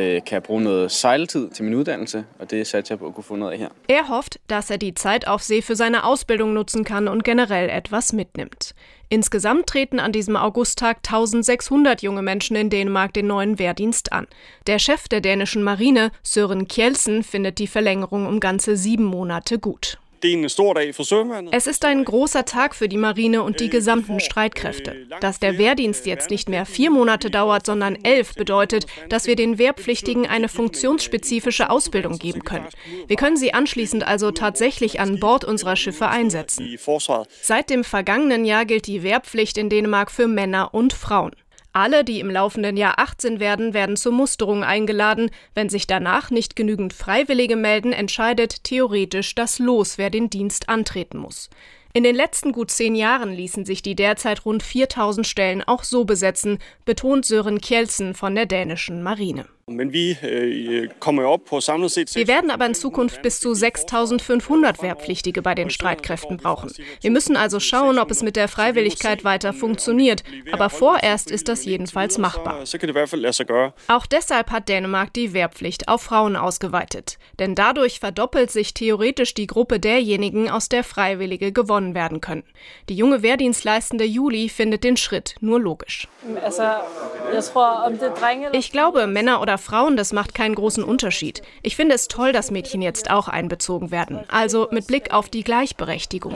Er hofft, dass er die Zeit auf See für seine Ausbildung nutzen kann und generell etwas mitnimmt. Insgesamt treten an diesem Augusttag eintausendsechshundert junge Menschen in Dänemark den neuen Wehrdienst an. Der Chef der dänischen Marine, Søren Kjeldsen, findet die Verlängerung um ganze sieben Monate gut. Es ist ein großer Tag für die Marine und die gesamten Streitkräfte. Dass der Wehrdienst jetzt nicht mehr vier Monate dauert, sondern elf, bedeutet, dass wir den Wehrpflichtigen eine funktionsspezifische Ausbildung geben können. Wir können sie anschließend also tatsächlich an Bord unserer Schiffe einsetzen. Seit dem vergangenen Jahr gilt die Wehrpflicht in Dänemark für Männer und Frauen. Alle, die im laufenden Jahr achtzehn werden, werden zur Musterung eingeladen. Wenn sich danach nicht genügend Freiwillige melden, entscheidet theoretisch das Los, wer den Dienst antreten muss. In den letzten gut zehn Jahren ließen sich die derzeit rund viertausend Stellen auch so besetzen, betont Søren Kjeldsen von der dänischen Marine. Wir werden aber in Zukunft bis zu sechstausendfünfhundert Wehrpflichtige bei den Streitkräften brauchen. Wir müssen also schauen, ob es mit der Freiwilligkeit weiter funktioniert. Aber vorerst ist das jedenfalls machbar. Auch deshalb hat Dänemark die Wehrpflicht auf Frauen ausgeweitet. Denn dadurch verdoppelt sich theoretisch die Gruppe derjenigen, aus der Freiwillige gewonnen werden können. Die junge Wehrdienstleistende Juli findet den Schritt nur logisch. Ich glaube, Männer oder Frauen, das macht keinen großen Unterschied. Ich finde es toll, dass Mädchen jetzt auch einbezogen werden. Also mit Blick auf die Gleichberechtigung.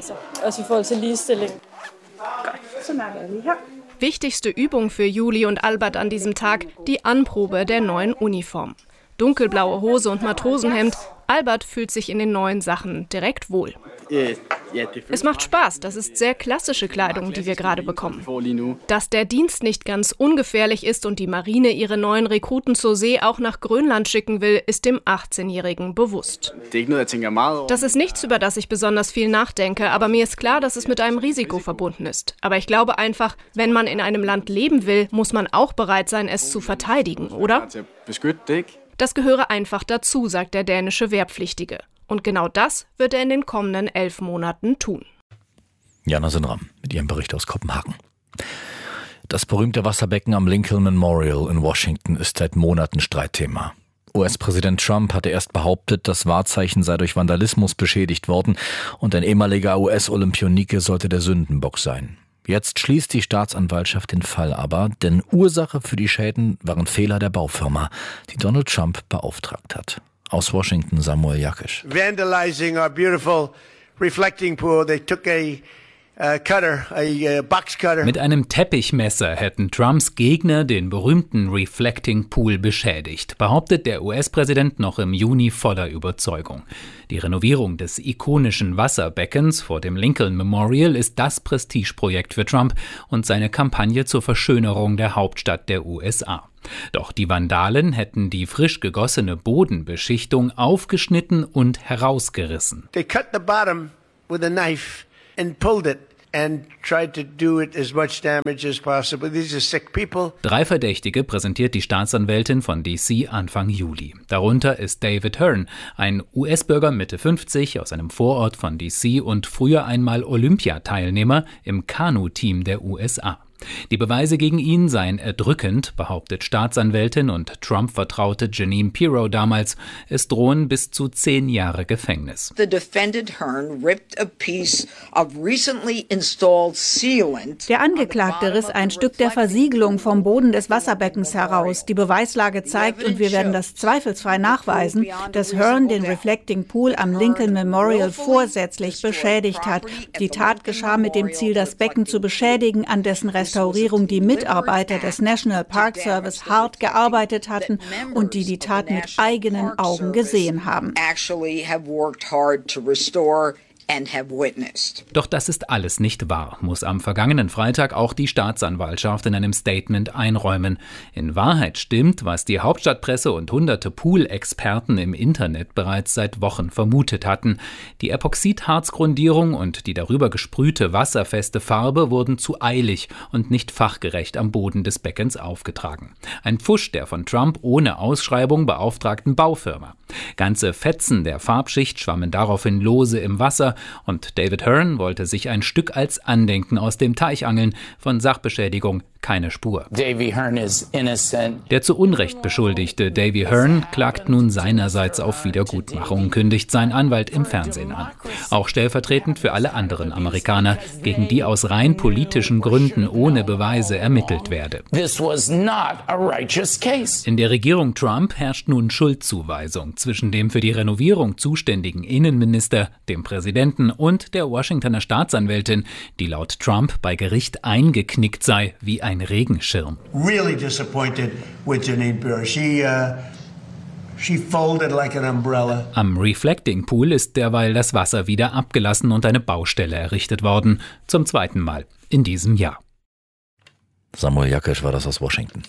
Wichtigste Übung für Juli und Albert an diesem Tag, die Anprobe der neuen Uniform. Dunkelblaue Hose und Matrosenhemd. Albert fühlt sich in den neuen Sachen direkt wohl. Es macht Spaß, das ist sehr klassische Kleidung, die wir gerade bekommen. Dass der Dienst nicht ganz ungefährlich ist und die Marine ihre neuen Rekruten zur See auch nach Grönland schicken will, ist dem achtzehnjährigen bewusst. Das ist nichts, über das ich besonders viel nachdenke, aber mir ist klar, dass es mit einem Risiko verbunden ist. Aber ich glaube einfach, wenn man in einem Land leben will, muss man auch bereit sein, es zu verteidigen, oder? Das gehöre einfach dazu, sagt der dänische Wehrpflichtige. Und genau das wird er in den kommenden elf Monaten tun. Jana Sindram mit ihrem Bericht aus Kopenhagen. Das berühmte Wasserbecken am Lincoln Memorial in Washington ist seit Monaten Streitthema. U S-Präsident Trump hatte erst behauptet, das Wahrzeichen sei durch Vandalismus beschädigt worden und ein ehemaliger U S-Olympionike sollte der Sündenbock sein. Jetzt schließt die Staatsanwaltschaft den Fall aber, denn Ursache für die Schäden waren Fehler der Baufirma, die Donald Trump beauftragt hat. Aus Washington Samuel Jakisch. Vandalizing our beautiful reflecting pool, they took a Uh, cutter, a, uh, box cutter. Mit einem Teppichmesser hätten Trumps Gegner den berühmten Reflecting Pool beschädigt, behauptet der U S-Präsident noch im Juni voller Überzeugung. Die Renovierung des ikonischen Wasserbeckens vor dem Lincoln Memorial ist das Prestigeprojekt für Trump und seine Kampagne zur Verschönerung der Hauptstadt der U S A. Doch die Vandalen hätten die frisch gegossene Bodenbeschichtung aufgeschnitten und herausgerissen. They cut the bottom with a knife and pulled it. And tried to do it as much damage as possible. These are sick people. Drei Verdächtige präsentiert die Staatsanwältin von D C Anfang Juli. Darunter ist David Hearn, ein U S-Bürger Mitte fünfzig aus einem Vorort von D C und früher einmal Olympiateilnehmer im Kanu-Team der U S A. Die Beweise gegen ihn seien erdrückend, behauptet Staatsanwältin und Trump-Vertraute Jeanine Pirro damals. Es drohen bis zu zehn Jahre Gefängnis. The defendant Hearn ripped a piece of recently installed sealant. Der Angeklagte riss ein Stück der Versiegelung vom Boden des Wasserbeckens heraus. Die Beweislage zeigt, und wir werden das zweifelsfrei nachweisen, dass Hearn den Reflecting Pool am Lincoln Memorial vorsätzlich beschädigt hat. Die Tat geschah mit dem Ziel, das Becken zu beschädigen, an dessen Restaurierung die Mitarbeiter des National Park Service hart gearbeitet hatten und die die Tat mit eigenen Augen gesehen haben. Doch das ist alles nicht wahr, muss am vergangenen Freitag auch die Staatsanwaltschaft in einem Statement einräumen. In Wahrheit stimmt, was die Hauptstadtpresse und hunderte Pool-Experten im Internet bereits seit Wochen vermutet hatten. Die Epoxidharzgrundierung und die darüber gesprühte wasserfeste Farbe wurden zu eilig und nicht fachgerecht am Boden des Beckens aufgetragen. Ein Pfusch der von Trump ohne Ausschreibung beauftragten Baufirma. Ganze Fetzen der Farbschicht schwammen daraufhin lose im Wasser, und David Hearn wollte sich ein Stück als Andenken aus dem Teich angeln. Von Sachbeschädigung keine Spur. Davy Hearn is innocent. Der zu Unrecht beschuldigte Davy Hearn klagt nun seinerseits auf Wiedergutmachung, kündigt sein Anwalt im Fernsehen an. Auch stellvertretend für alle anderen Amerikaner, gegen die aus rein politischen Gründen ohne Beweise ermittelt werde. This was not a righteous case. In der Regierung Trump herrscht nun Schuldzuweisung zwischen dem für die Renovierung zuständigen Innenminister, dem Präsidenten und der Washingtoner Staatsanwältin, die laut Trump bei Gericht eingeknickt sei wie ein Regenschirm. Really disappointed with Jeanine Pirro. She, uh, she folded like an umbrella. Am Reflecting Pool ist derweil das Wasser wieder abgelassen und eine Baustelle errichtet worden. Zum zweiten Mal in diesem Jahr. Samuel Jakisch war das aus Washington.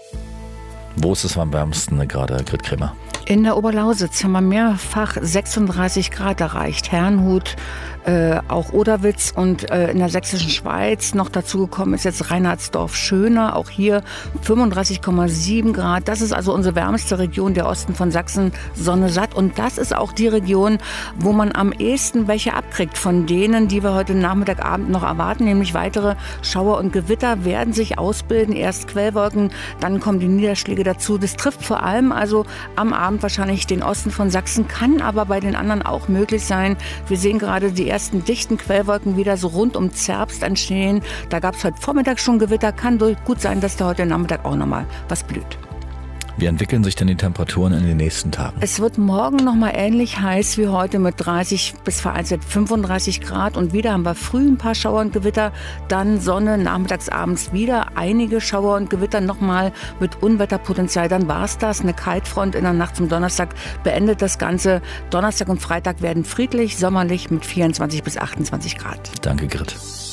Wo ist es am wärmsten gerade, Grit Kremer? In der Oberlausitz haben wir mehrfach sechsunddreißig Grad erreicht. Herrnhut, äh, auch Oderwitz und äh, in der sächsischen Schweiz noch dazu gekommen ist jetzt Reinhardsdorf Schöner. Auch hier fünfunddreißig Komma sieben Grad. Das ist also unsere wärmste Region, der Osten von Sachsen, Sonne satt. Und das ist auch die Region, wo man am ehesten welche abkriegt von denen, die wir heute Nachmittag, Abend noch erwarten. Nämlich weitere Schauer und Gewitter werden sich ausbilden. Erst Quellwolken, dann kommen die Niederschläge dazu. Das trifft vor allem also am Abend wahrscheinlich den Osten von Sachsen, kann aber bei den anderen auch möglich sein. Wir sehen gerade die ersten dichten Quellwolken wieder so rund um Zerbst entstehen. Da gab es heute Vormittag schon Gewitter. Kann gut sein, dass da heute Nachmittag auch nochmal was blüht. Wie entwickeln sich denn die Temperaturen in den nächsten Tagen? Es wird morgen noch mal ähnlich heiß wie heute mit dreißig bis vereinzelt fünfunddreißig Grad. Und wieder haben wir früh ein paar Schauer und Gewitter. Dann Sonne, nachmittags, abends wieder einige Schauer und Gewitter nochmal mit Unwetterpotenzial. Dann war es das. Eine Kaltfront in der Nacht zum Donnerstag beendet das Ganze. Donnerstag und Freitag werden friedlich, sommerlich mit vierundzwanzig bis achtundzwanzig Grad. Danke, Grit.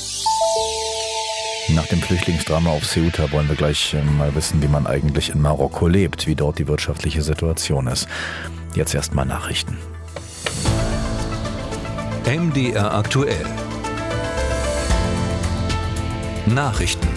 Nach dem Flüchtlingsdrama auf Ceuta wollen wir gleich mal wissen, wie man eigentlich in Marokko lebt, wie dort die wirtschaftliche Situation ist. Jetzt erstmal Nachrichten. M D R aktuell. Nachrichten.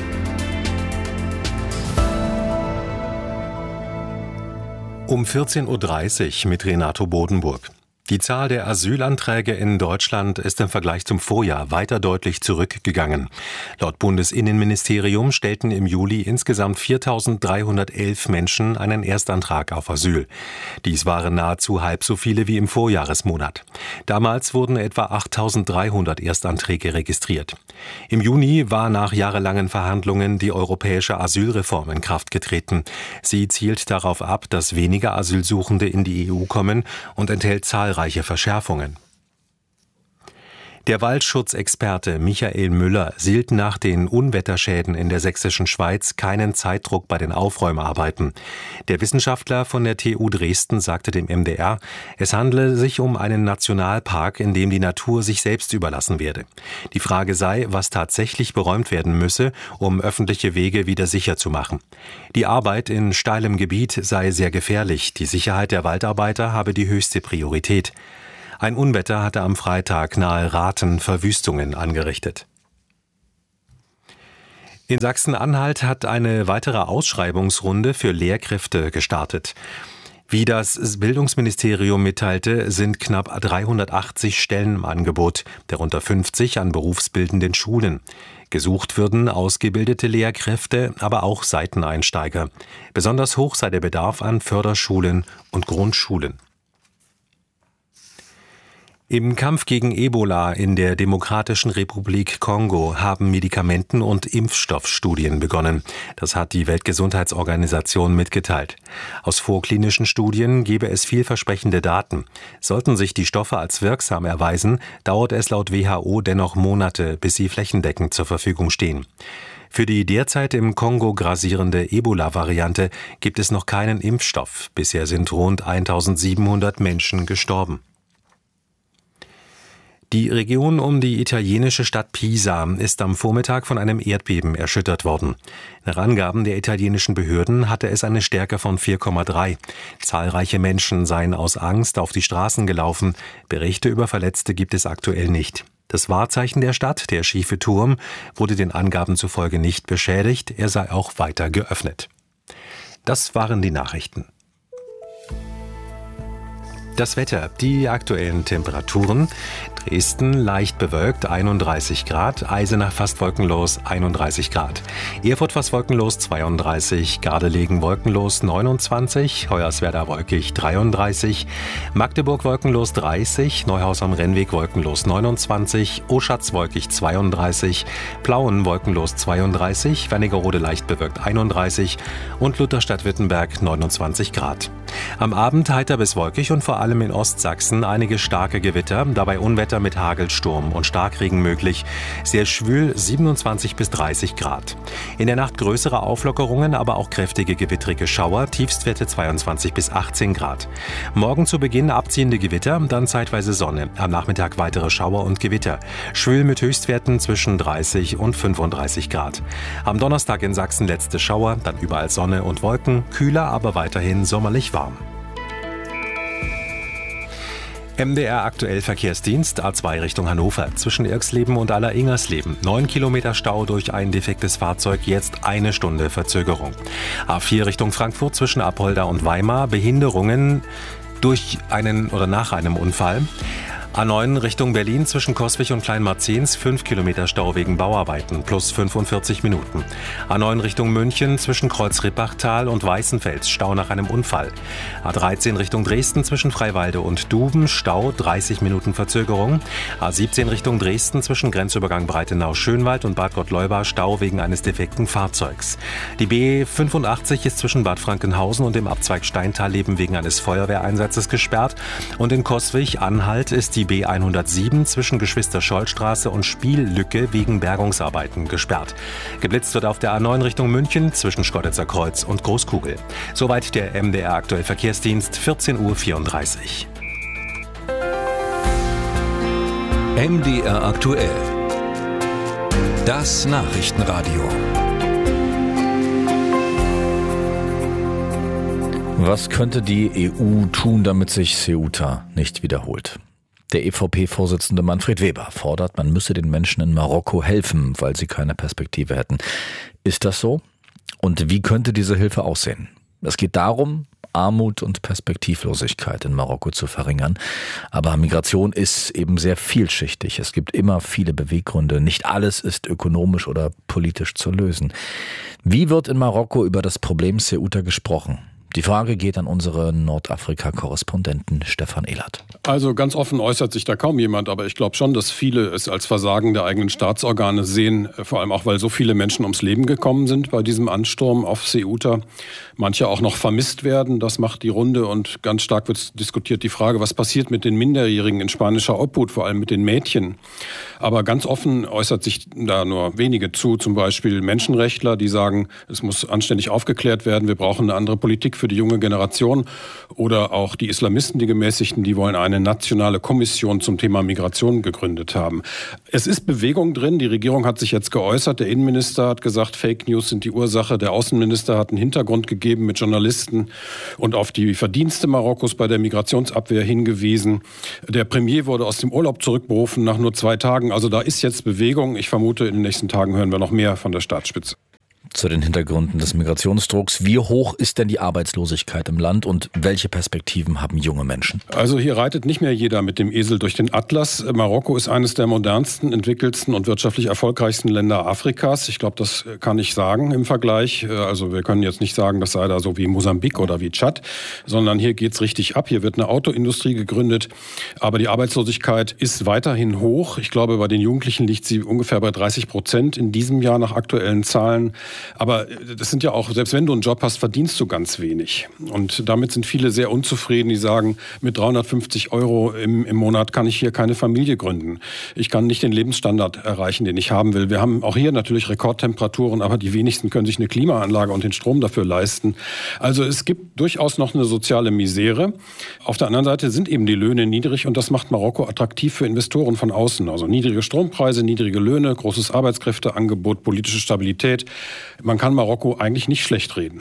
Um vierzehn Uhr dreißig mit Renato Bodenburg. Die Zahl der Asylanträge in Deutschland ist im Vergleich zum Vorjahr weiter deutlich zurückgegangen. Laut Bundesinnenministerium stellten im Juli insgesamt viertausenddreihundertelf Menschen einen Erstantrag auf Asyl. Dies waren nahezu halb so viele wie im Vorjahresmonat. Damals wurden etwa achttausenddreihundert Erstanträge registriert. Im Juni war nach jahrelangen Verhandlungen die europäische Asylreform in Kraft getreten. Sie zielt darauf ab, dass weniger Asylsuchende in die E U kommen und enthält zahlreiche Verschärfungen. Der Waldschutzexperte Michael Müller sieht nach den Unwetterschäden in der sächsischen Schweiz keinen Zeitdruck bei den Aufräumarbeiten. Der Wissenschaftler von der T U Dresden sagte dem M D R, es handle sich um einen Nationalpark, in dem die Natur sich selbst überlassen werde. Die Frage sei, was tatsächlich beräumt werden müsse, um öffentliche Wege wieder sicher zu machen. Die Arbeit in steilem Gebiet sei sehr gefährlich. Die Sicherheit der Waldarbeiter habe die höchste Priorität. Ein Unwetter hatte am Freitag nahe Rathen Verwüstungen angerichtet. In Sachsen-Anhalt hat eine weitere Ausschreibungsrunde für Lehrkräfte gestartet. Wie das Bildungsministerium mitteilte, sind knapp dreihundertachtzig Stellen im Angebot, darunter fünfzig an berufsbildenden Schulen. Gesucht würden ausgebildete Lehrkräfte, aber auch Seiteneinsteiger. Besonders hoch sei der Bedarf an Förderschulen und Grundschulen. Im Kampf gegen Ebola in der Demokratischen Republik Kongo haben Medikamenten- und Impfstoffstudien begonnen. Das hat die Weltgesundheitsorganisation mitgeteilt. Aus vorklinischen Studien gebe es vielversprechende Daten. Sollten sich die Stoffe als wirksam erweisen, dauert es laut W H O dennoch Monate, bis sie flächendeckend zur Verfügung stehen. Für die derzeit im Kongo grassierende Ebola-Variante gibt es noch keinen Impfstoff. Bisher sind rund eintausendsiebenhundert Menschen gestorben. Die Region um die italienische Stadt Pisa ist am Vormittag von einem Erdbeben erschüttert worden. Nach Angaben der italienischen Behörden hatte es eine Stärke von vier Komma drei. Zahlreiche Menschen seien aus Angst auf die Straßen gelaufen. Berichte über Verletzte gibt es aktuell nicht. Das Wahrzeichen der Stadt, der schiefe Turm, wurde den Angaben zufolge nicht beschädigt. Er sei auch weiter geöffnet. Das waren die Nachrichten. Das Wetter, die aktuellen Temperaturen. Dresden leicht bewölkt, einunddreißig Grad. Eisenach fast wolkenlos, einunddreißig Grad. Erfurt fast wolkenlos, zweiunddreißig. Gardelegen wolkenlos, neunundzwanzig. Hoyerswerda wolkig, dreiunddreißig. Magdeburg wolkenlos, dreißig. Neuhaus am Rennweg wolkenlos, neunundzwanzig. Oschatz wolkig, zweiunddreißig. Plauen wolkenlos, zweiunddreißig. Wernigerode leicht bewölkt, einunddreißig. Und Lutherstadt-Wittenberg, neunundzwanzig Grad. Am Abend heiter bis wolkig und vor allem in Ostsachsen einige starke Gewitter, dabei Unwetter mit Hagelsturm und Starkregen möglich. Sehr schwül, siebenundzwanzig bis dreißig Grad. In der Nacht größere Auflockerungen, aber auch kräftige gewittrige Schauer, Tiefstwerte zweiundzwanzig bis achtzehn Grad. Morgen zu Beginn abziehende Gewitter, dann zeitweise Sonne. Am Nachmittag weitere Schauer und Gewitter. Schwül mit Höchstwerten zwischen dreißig und fünfunddreißig Grad. Am Donnerstag in Sachsen letzte Schauer, dann überall Sonne und Wolken, kühler, aber weiterhin sommerlich warm. M D R aktuell Verkehrsdienst A zwei Richtung Hannover zwischen Irxleben und Aller-Ingersleben. Neun Kilometer Stau durch ein defektes Fahrzeug, jetzt eine Stunde Verzögerung. A vier Richtung Frankfurt zwischen Apolda und Weimar. Behinderungen durch einen oder nach einem Unfall. A neun Richtung Berlin zwischen Coswig und Kleinmarzens, fünf Kilometer Stau wegen Bauarbeiten, plus fünfundvierzig Minuten. A neun Richtung München zwischen Kreuz-Rippachtal und Weißenfels, Stau nach einem Unfall. A dreizehn Richtung Dresden zwischen Freiwalde und Duben, Stau, dreißig Minuten Verzögerung. A siebzehn Richtung Dresden zwischen Grenzübergang Breitenau-Schönwald und Bad Gottleuba, Stau wegen eines defekten Fahrzeugs. Die B fünfundachtzig ist zwischen Bad Frankenhausen und dem Abzweig Steintal-Leben wegen eines Feuerwehreinsatzes gesperrt. Und in Coswig-Anhalt ist die B hundertsieben zwischen Geschwister-Scholl-Straße und Spiellücke wegen Bergungsarbeiten gesperrt. Geblitzt wird auf der A neun Richtung München zwischen Schkoditzer Kreuz und Großkugel. Soweit der M D R aktuell Verkehrsdienst, vierzehn Uhr vierunddreißig. M D R aktuell. Das Nachrichtenradio. Was könnte die E U tun, damit sich Ceuta nicht wiederholt? Der E V P-Vorsitzende Manfred Weber fordert, man müsse den Menschen in Marokko helfen, weil sie keine Perspektive hätten. Ist das so? Und wie könnte diese Hilfe aussehen? Es geht darum, Armut und Perspektivlosigkeit in Marokko zu verringern. Aber Migration ist eben sehr vielschichtig. Es gibt immer viele Beweggründe. Nicht alles ist ökonomisch oder politisch zu lösen. Wie wird in Marokko über das Problem Ceuta gesprochen? Die Frage geht an unseren Nordafrika-Korrespondenten Stefan Ehlert. Also ganz offen äußert sich da kaum jemand, aber ich glaube schon, dass viele es als Versagen der eigenen Staatsorgane sehen, vor allem auch, weil so viele Menschen ums Leben gekommen sind bei diesem Ansturm auf Ceuta. Manche auch noch vermisst werden, das macht die Runde, und ganz stark wird diskutiert die Frage, was passiert mit den Minderjährigen in spanischer Obhut, vor allem mit den Mädchen. Aber ganz offen äußert sich da nur wenige zu, zum Beispiel Menschenrechtler, die sagen, es muss anständig aufgeklärt werden, wir brauchen eine andere Politik für die junge Generation, oder auch die Islamisten, die Gemäßigten, die wollen eine nationale Kommission zum Thema Migration gegründet haben. Es ist Bewegung drin, die Regierung hat sich jetzt geäußert, der Innenminister hat gesagt, Fake News sind die Ursache, der Außenminister hat einen Hintergrund gegeben mit Journalisten und auf die Verdienste Marokkos bei der Migrationsabwehr hingewiesen. Der Premier wurde aus dem Urlaub zurückberufen nach nur zwei Tagen, also da ist jetzt Bewegung. Ich vermute, in den nächsten Tagen hören wir noch mehr von der Staatsspitze. Zu den Hintergründen des Migrationsdrucks. Wie hoch ist denn die Arbeitslosigkeit im Land und welche Perspektiven haben junge Menschen? Also hier reitet nicht mehr jeder mit dem Esel durch den Atlas. Marokko ist eines der modernsten, entwickelsten und wirtschaftlich erfolgreichsten Länder Afrikas. Ich glaube, das kann ich sagen im Vergleich. Also wir können jetzt nicht sagen, das sei da so wie Mosambik oder wie Tschad, sondern hier geht's richtig ab. Hier wird eine Autoindustrie gegründet. Aber die Arbeitslosigkeit ist weiterhin hoch. Ich glaube, bei den Jugendlichen liegt sie ungefähr bei dreißig Prozent in diesem Jahr nach aktuellen Zahlen. Aber das sind ja auch, selbst wenn du einen Job hast, verdienst du ganz wenig. Und damit sind viele sehr unzufrieden, die sagen, mit dreihundertfünfzig Euro im, im Monat kann ich hier keine Familie gründen. Ich kann nicht den Lebensstandard erreichen, den ich haben will. Wir haben auch hier natürlich Rekordtemperaturen, aber die wenigsten können sich eine Klimaanlage und den Strom dafür leisten. Also es gibt durchaus noch eine soziale Misere. Auf der anderen Seite sind eben die Löhne niedrig und das macht Marokko attraktiv für Investoren von außen. Also niedrige Strompreise, niedrige Löhne, großes Arbeitskräfteangebot, politische Stabilität. Man kann Marokko eigentlich nicht schlecht reden.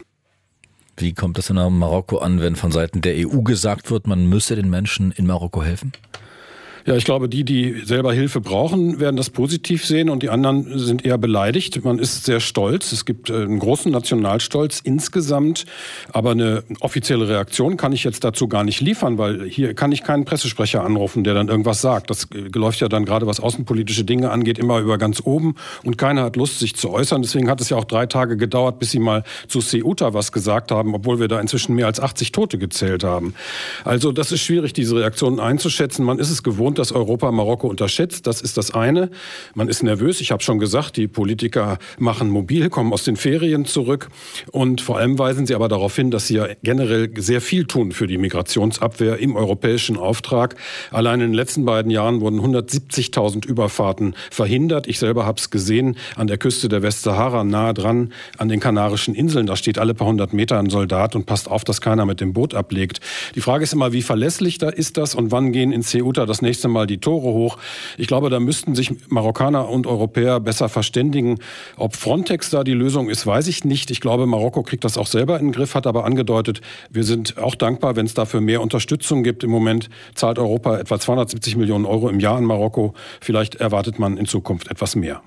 Wie kommt es in Marokko an, wenn von Seiten der E U gesagt wird, man müsse den Menschen in Marokko helfen? Ja, ich glaube, die, die selber Hilfe brauchen, werden das positiv sehen und die anderen sind eher beleidigt. Man ist sehr stolz. Es gibt einen großen Nationalstolz insgesamt, aber eine offizielle Reaktion kann ich jetzt dazu gar nicht liefern, weil hier kann ich keinen Pressesprecher anrufen, der dann irgendwas sagt. Das läuft ja dann gerade, was außenpolitische Dinge angeht, immer über ganz oben und keiner hat Lust, sich zu äußern. Deswegen hat es ja auch drei Tage gedauert, bis sie mal zu Ceuta was gesagt haben, obwohl wir da inzwischen mehr als achtzig Tote gezählt haben. Also das ist schwierig, diese Reaktionen einzuschätzen. Man ist es gewohnt, dass Europa Marokko unterschätzt. Das ist das eine. Man ist nervös. Ich habe schon gesagt, die Politiker machen mobil, kommen aus den Ferien zurück. Und vor allem weisen sie aber darauf hin, dass sie ja generell sehr viel tun für die Migrationsabwehr im europäischen Auftrag. Allein in den letzten beiden Jahren wurden hundertsiebzigtausend Überfahrten verhindert. Ich selber habe es gesehen an der Küste der Westsahara, nahe dran an den Kanarischen Inseln. Da steht alle paar hundert Meter ein Soldat und passt auf, dass keiner mit dem Boot ablegt. Die Frage ist immer, wie verlässlich da ist das und wann gehen in Ceuta das nächste Mal die Tore hoch. Ich glaube, da müssten sich Marokkaner und Europäer besser verständigen. Ob Frontex da die Lösung ist, weiß ich nicht. Ich glaube, Marokko kriegt das auch selber in den Griff, hat aber angedeutet, wir sind auch dankbar, wenn es dafür mehr Unterstützung gibt. Im Moment zahlt Europa etwa zweihundertsiebzig Millionen Euro im Jahr an Marokko. Vielleicht erwartet man in Zukunft etwas mehr.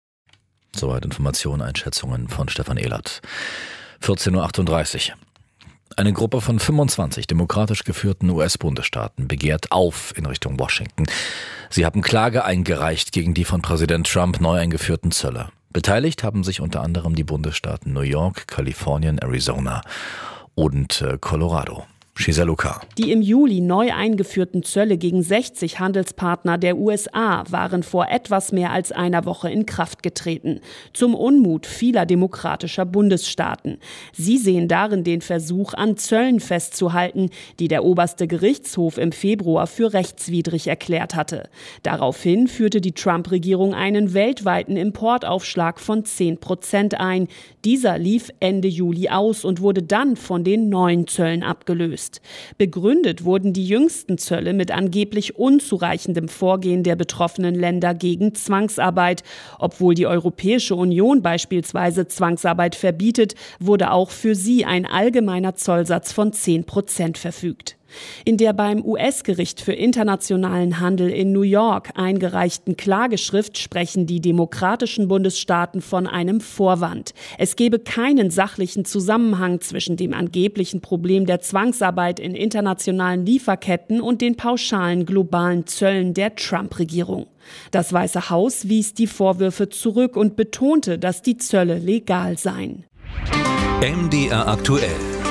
Soweit Informationen, Einschätzungen von Stefan Ehlert. vierzehn Uhr achtunddreißig. Eine Gruppe von fünfundzwanzig demokratisch geführten U S-Bundesstaaten begehrt auf in Richtung Washington. Sie haben Klage eingereicht gegen die von Präsident Trump neu eingeführten Zölle. Beteiligt haben sich unter anderem die Bundesstaaten New York, Kalifornien, Arizona und äh, Colorado. Giselle Luca. Die im Juli neu eingeführten Zölle gegen sechzig Handelspartner der U S A waren vor etwas mehr als einer Woche in Kraft getreten. Zum Unmut vieler demokratischer Bundesstaaten. Sie sehen darin den Versuch, an Zöllen festzuhalten, die der oberste Gerichtshof im Februar für rechtswidrig erklärt hatte. Daraufhin führte die Trump-Regierung einen weltweiten Importaufschlag von zehn Prozent ein. Dieser lief Ende Juli aus und wurde dann von den neuen Zöllen abgelöst. Begründet wurden die jüngsten Zölle mit angeblich unzureichendem Vorgehen der betroffenen Länder gegen Zwangsarbeit. Obwohl die Europäische Union beispielsweise Zwangsarbeit verbietet, wurde auch für sie ein allgemeiner Zollsatz von zehn Prozent verfügt. In der beim U S-Gericht für internationalen Handel in New York eingereichten Klageschrift sprechen die demokratischen Bundesstaaten von einem Vorwand. Es gebe keinen sachlichen Zusammenhang zwischen dem angeblichen Problem der Zwangsarbeit in internationalen Lieferketten und den pauschalen globalen Zöllen der Trump-Regierung. Das Weiße Haus wies die Vorwürfe zurück und betonte, dass die Zölle legal seien. M D R aktuell.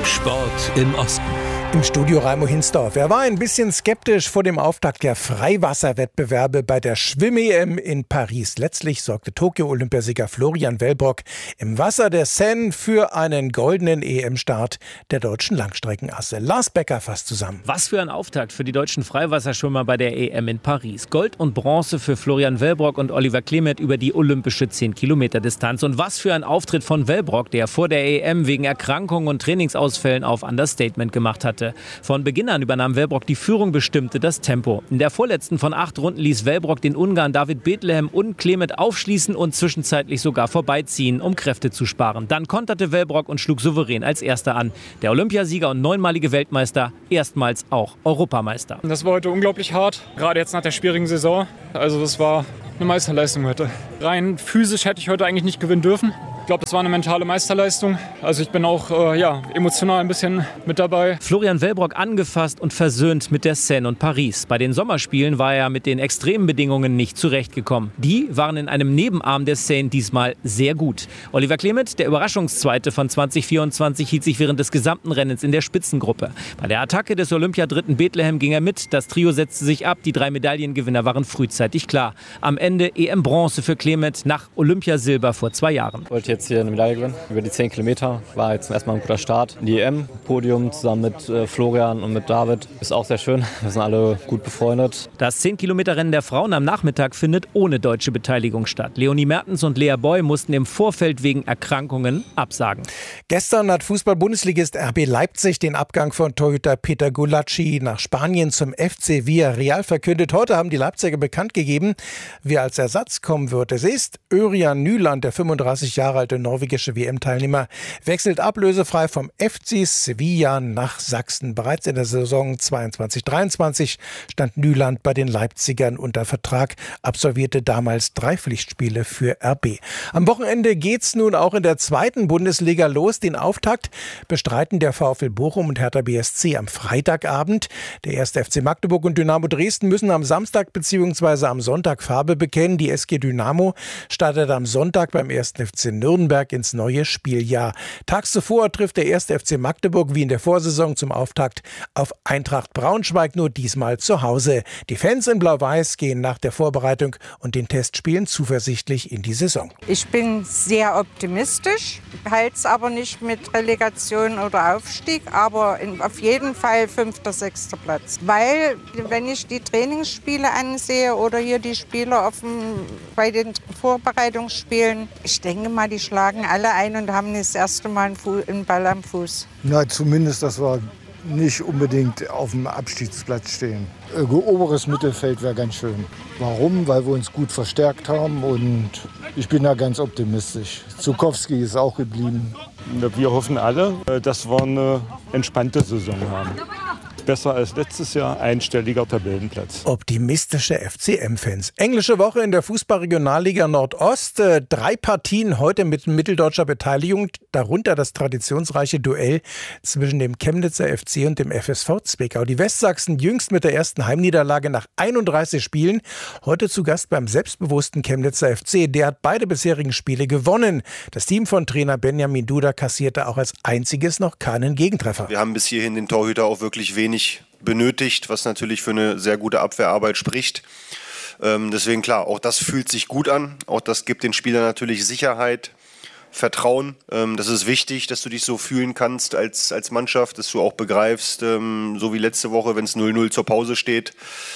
Sport im Osten. Im Studio Raimo Hinsdorf. Er war ein bisschen skeptisch vor dem Auftakt der Freiwasserwettbewerbe bei der Schwimm-E M in Paris. Letztlich sorgte Tokio-Olympiasieger Florian Wellbrock im Wasser der Seine für einen goldenen E M-Start der deutschen Langstreckenasse. Lars Becker fasst zusammen. Was für ein Auftakt für die deutschen Freiwasserschwimmer bei der E M in Paris. Gold und Bronze für Florian Wellbrock und Oliver Clement über die olympische zehn Kilometer Distanz. Und was für ein Auftritt von Wellbrock, der vor der E M wegen Erkrankungen und Trainingsausfällen auf Understatement gemacht hatte. Von Beginn an übernahm Wellbrock die Führung, bestimmte das Tempo. In der vorletzten von acht Runden ließ Wellbrock den Ungarn David Bethlehem und Clement aufschließen und zwischenzeitlich sogar vorbeiziehen, um Kräfte zu sparen. Dann konterte Wellbrock und schlug souverän als Erster an. Der Olympiasieger und neunmalige Weltmeister, erstmals auch Europameister. Das war heute unglaublich hart, gerade jetzt nach der schwierigen Saison. Also das war eine Meisterleistung heute. Rein physisch hätte ich heute eigentlich nicht gewinnen dürfen. Ich glaube, das war eine mentale Meisterleistung. Also ich bin auch äh, ja, emotional ein bisschen mit dabei. Florian Wellbrock angefasst und versöhnt mit der Seine und Paris. Bei den Sommerspielen war er mit den extremen Bedingungen nicht zurechtgekommen. Die waren in einem Nebenarm der Seine diesmal sehr gut. Oliver Clement, der Überraschungszweite von zwanzig vierundzwanzig, hielt sich während des gesamten Rennens in der Spitzengruppe. Bei der Attacke des Olympiadritten Bethlehem ging er mit. Das Trio setzte sich ab. Die drei Medaillengewinner waren frühzeitig klar. Am Ende E M-Bronze für Clement nach Olympiasilber vor zwei Jahren. Jetzt hier eine Medaille gewinnen. Über die zehn Kilometer war jetzt erstmal ein guter Start. Die E M, Podium zusammen mit äh, Florian und mit David. Ist auch sehr schön. Wir sind alle gut befreundet. Das zehn Kilometer Rennen der Frauen am Nachmittag findet ohne deutsche Beteiligung statt. Leonie Mertens und Lea Boy mussten im Vorfeld wegen Erkrankungen absagen. Gestern hat Fußball-Bundesligist R B Leipzig den Abgang von Torhüter Peter Gulacsi nach Spanien zum F C Villarreal verkündet. Heute haben die Leipziger bekannt gegeben, wer als Ersatz kommen wird. Es ist Örjan Nyland, der fünfunddreißig Jahre alte norwegische W M-Teilnehmer, wechselt ablösefrei vom F C Sevilla nach Sachsen. Bereits in der Saison zweiundzwanzig dreiundzwanzig stand Nyland bei den Leipzigern unter Vertrag, absolvierte damals drei Pflichtspiele für R B. Am Wochenende geht's nun auch in der zweiten Bundesliga los. Den Auftakt bestreiten der VfL Bochum und Hertha B S C am Freitagabend. Der erste F C Magdeburg und Dynamo Dresden müssen am Samstag bzw. am Sonntag Farbe bekennen. Die S G Dynamo startet am Sonntag beim ersten F C Nürnberg ins neue Spieljahr. Tags zuvor trifft der erste F C Magdeburg wie in der Vorsaison zum Auftakt auf Eintracht Braunschweig, nur diesmal zu Hause. Die Fans in Blau-Weiß gehen nach der Vorbereitung und den Testspielen zuversichtlich in die Saison. Ich bin sehr optimistisch, halte es aber nicht mit Relegation oder Aufstieg, aber in, auf jeden Fall fünfter, sechster Platz. Weil, wenn ich die Trainingsspiele ansehe oder hier die Spieler auf dem, bei den Vorbereitungsspielen, ich denke mal, die schlagen alle ein und haben das erste Mal einen Ball am Fuß. Na, zumindest, dass wir nicht unbedingt auf dem Abstiegsplatz stehen. Oberes Mittelfeld wäre ganz schön. Warum? Weil wir uns gut verstärkt haben und ich bin da ganz optimistisch. Zukowski ist auch geblieben. Wir hoffen alle, dass wir eine entspannte Saison haben. Besser als letztes Jahr, einstelliger Tabellenplatz. Optimistische F C M-Fans. Englische Woche in der Fußball-Regionalliga Nordost. Drei Partien heute mit mitteldeutscher Beteiligung, darunter das traditionsreiche Duell zwischen dem Chemnitzer F C und dem F S V Zwickau. Die Westsachsen jüngst mit der ersten Heimniederlage nach einunddreißig Spielen. Heute zu Gast beim selbstbewussten Chemnitzer F C. Der hat beide bisherigen Spiele gewonnen. Das Team von Trainer Benjamin Duda kassierte auch als einziges noch keinen Gegentreffer. Wir haben bis hierhin den Torhüter auch wirklich wenig benötigt, was natürlich für eine sehr gute Abwehrarbeit spricht. Ähm, deswegen klar, auch das fühlt sich gut an. Auch das gibt den Spielern natürlich Sicherheit, Vertrauen. Ähm, das ist wichtig, dass du dich so fühlen kannst als, als Mannschaft, dass du auch begreifst, ähm, so wie letzte Woche, wenn es null null zur Pause steht,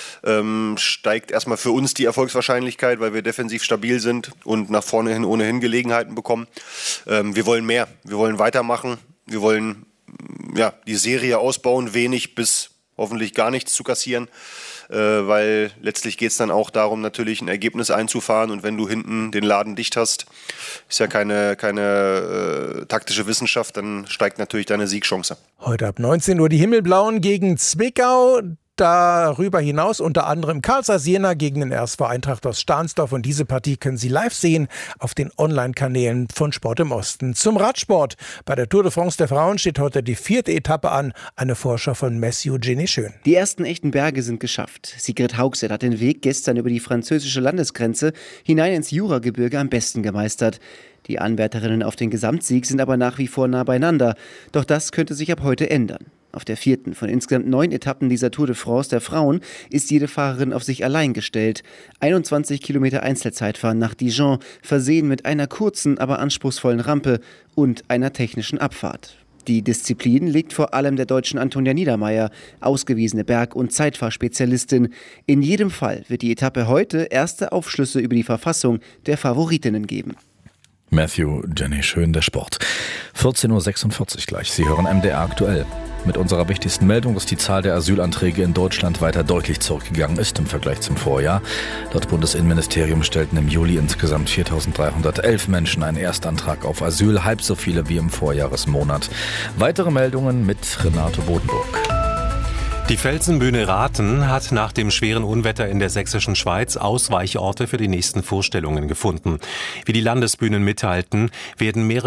ähm, steigt erstmal für uns die Erfolgswahrscheinlichkeit, weil wir defensiv stabil sind und nach vorne hin ohnehin Gelegenheiten bekommen. Ähm, wir wollen mehr, wir wollen weitermachen, wir wollen ja, die Serie ausbauen, wenig bis hoffentlich gar nichts zu kassieren, äh, weil letztlich geht es dann auch darum, natürlich ein Ergebnis einzufahren und wenn du hinten den Laden dicht hast, ist ja keine, keine äh, taktische Wissenschaft, dann steigt natürlich deine Siegchance. Heute ab neunzehn Uhr die Himmelblauen gegen Zwickau. Darüber hinaus unter anderem Karl Zeiss Jena gegen den R S V Eintracht aus Stahnsdorf. Und diese Partie können Sie live sehen auf den Online-Kanälen von Sport im Osten. Zum Radsport. Bei der Tour de France der Frauen steht heute die vierte Etappe an. Eine Vorschau von Mathieu Genet-Schön. Die ersten echten Berge sind geschafft. Sigrid Haugset hat den Weg gestern über die französische Landesgrenze hinein ins Juragebirge am besten gemeistert. Die Anwärterinnen auf den Gesamtsieg sind aber nach wie vor nah beieinander. Doch das könnte sich ab heute ändern. Auf der vierten von insgesamt neun Etappen dieser Tour de France der Frauen ist jede Fahrerin auf sich allein gestellt. einundzwanzig Kilometer Einzelzeitfahren nach Dijon, versehen mit einer kurzen, aber anspruchsvollen Rampe und einer technischen Abfahrt. Die Disziplin liegt vor allem der Deutschen Antonia Niedermeier, ausgewiesene Berg- und Zeitfahrspezialistin. In jedem Fall wird die Etappe heute erste Aufschlüsse über die Verfassung der Favoritinnen geben. Matthew, Jenny Schön, der Sport. vierzehn Uhr sechsundvierzig gleich. Sie hören M D R aktuell. Mit unserer wichtigsten Meldung, dass die Zahl der Asylanträge in Deutschland weiter deutlich zurückgegangen ist im Vergleich zum Vorjahr. Das Bundesinnenministerium stellten im Juli insgesamt viertausenddreihundertelf Menschen einen Erstantrag auf Asyl, halb so viele wie im Vorjahresmonat. Weitere Meldungen mit Renato Bodenburg. Die Felsenbühne Rathen hat nach dem schweren Unwetter in der sächsischen Schweiz Ausweichorte für die nächsten Vorstellungen gefunden. Wie die Landesbühnen mitteilten, werden mehrere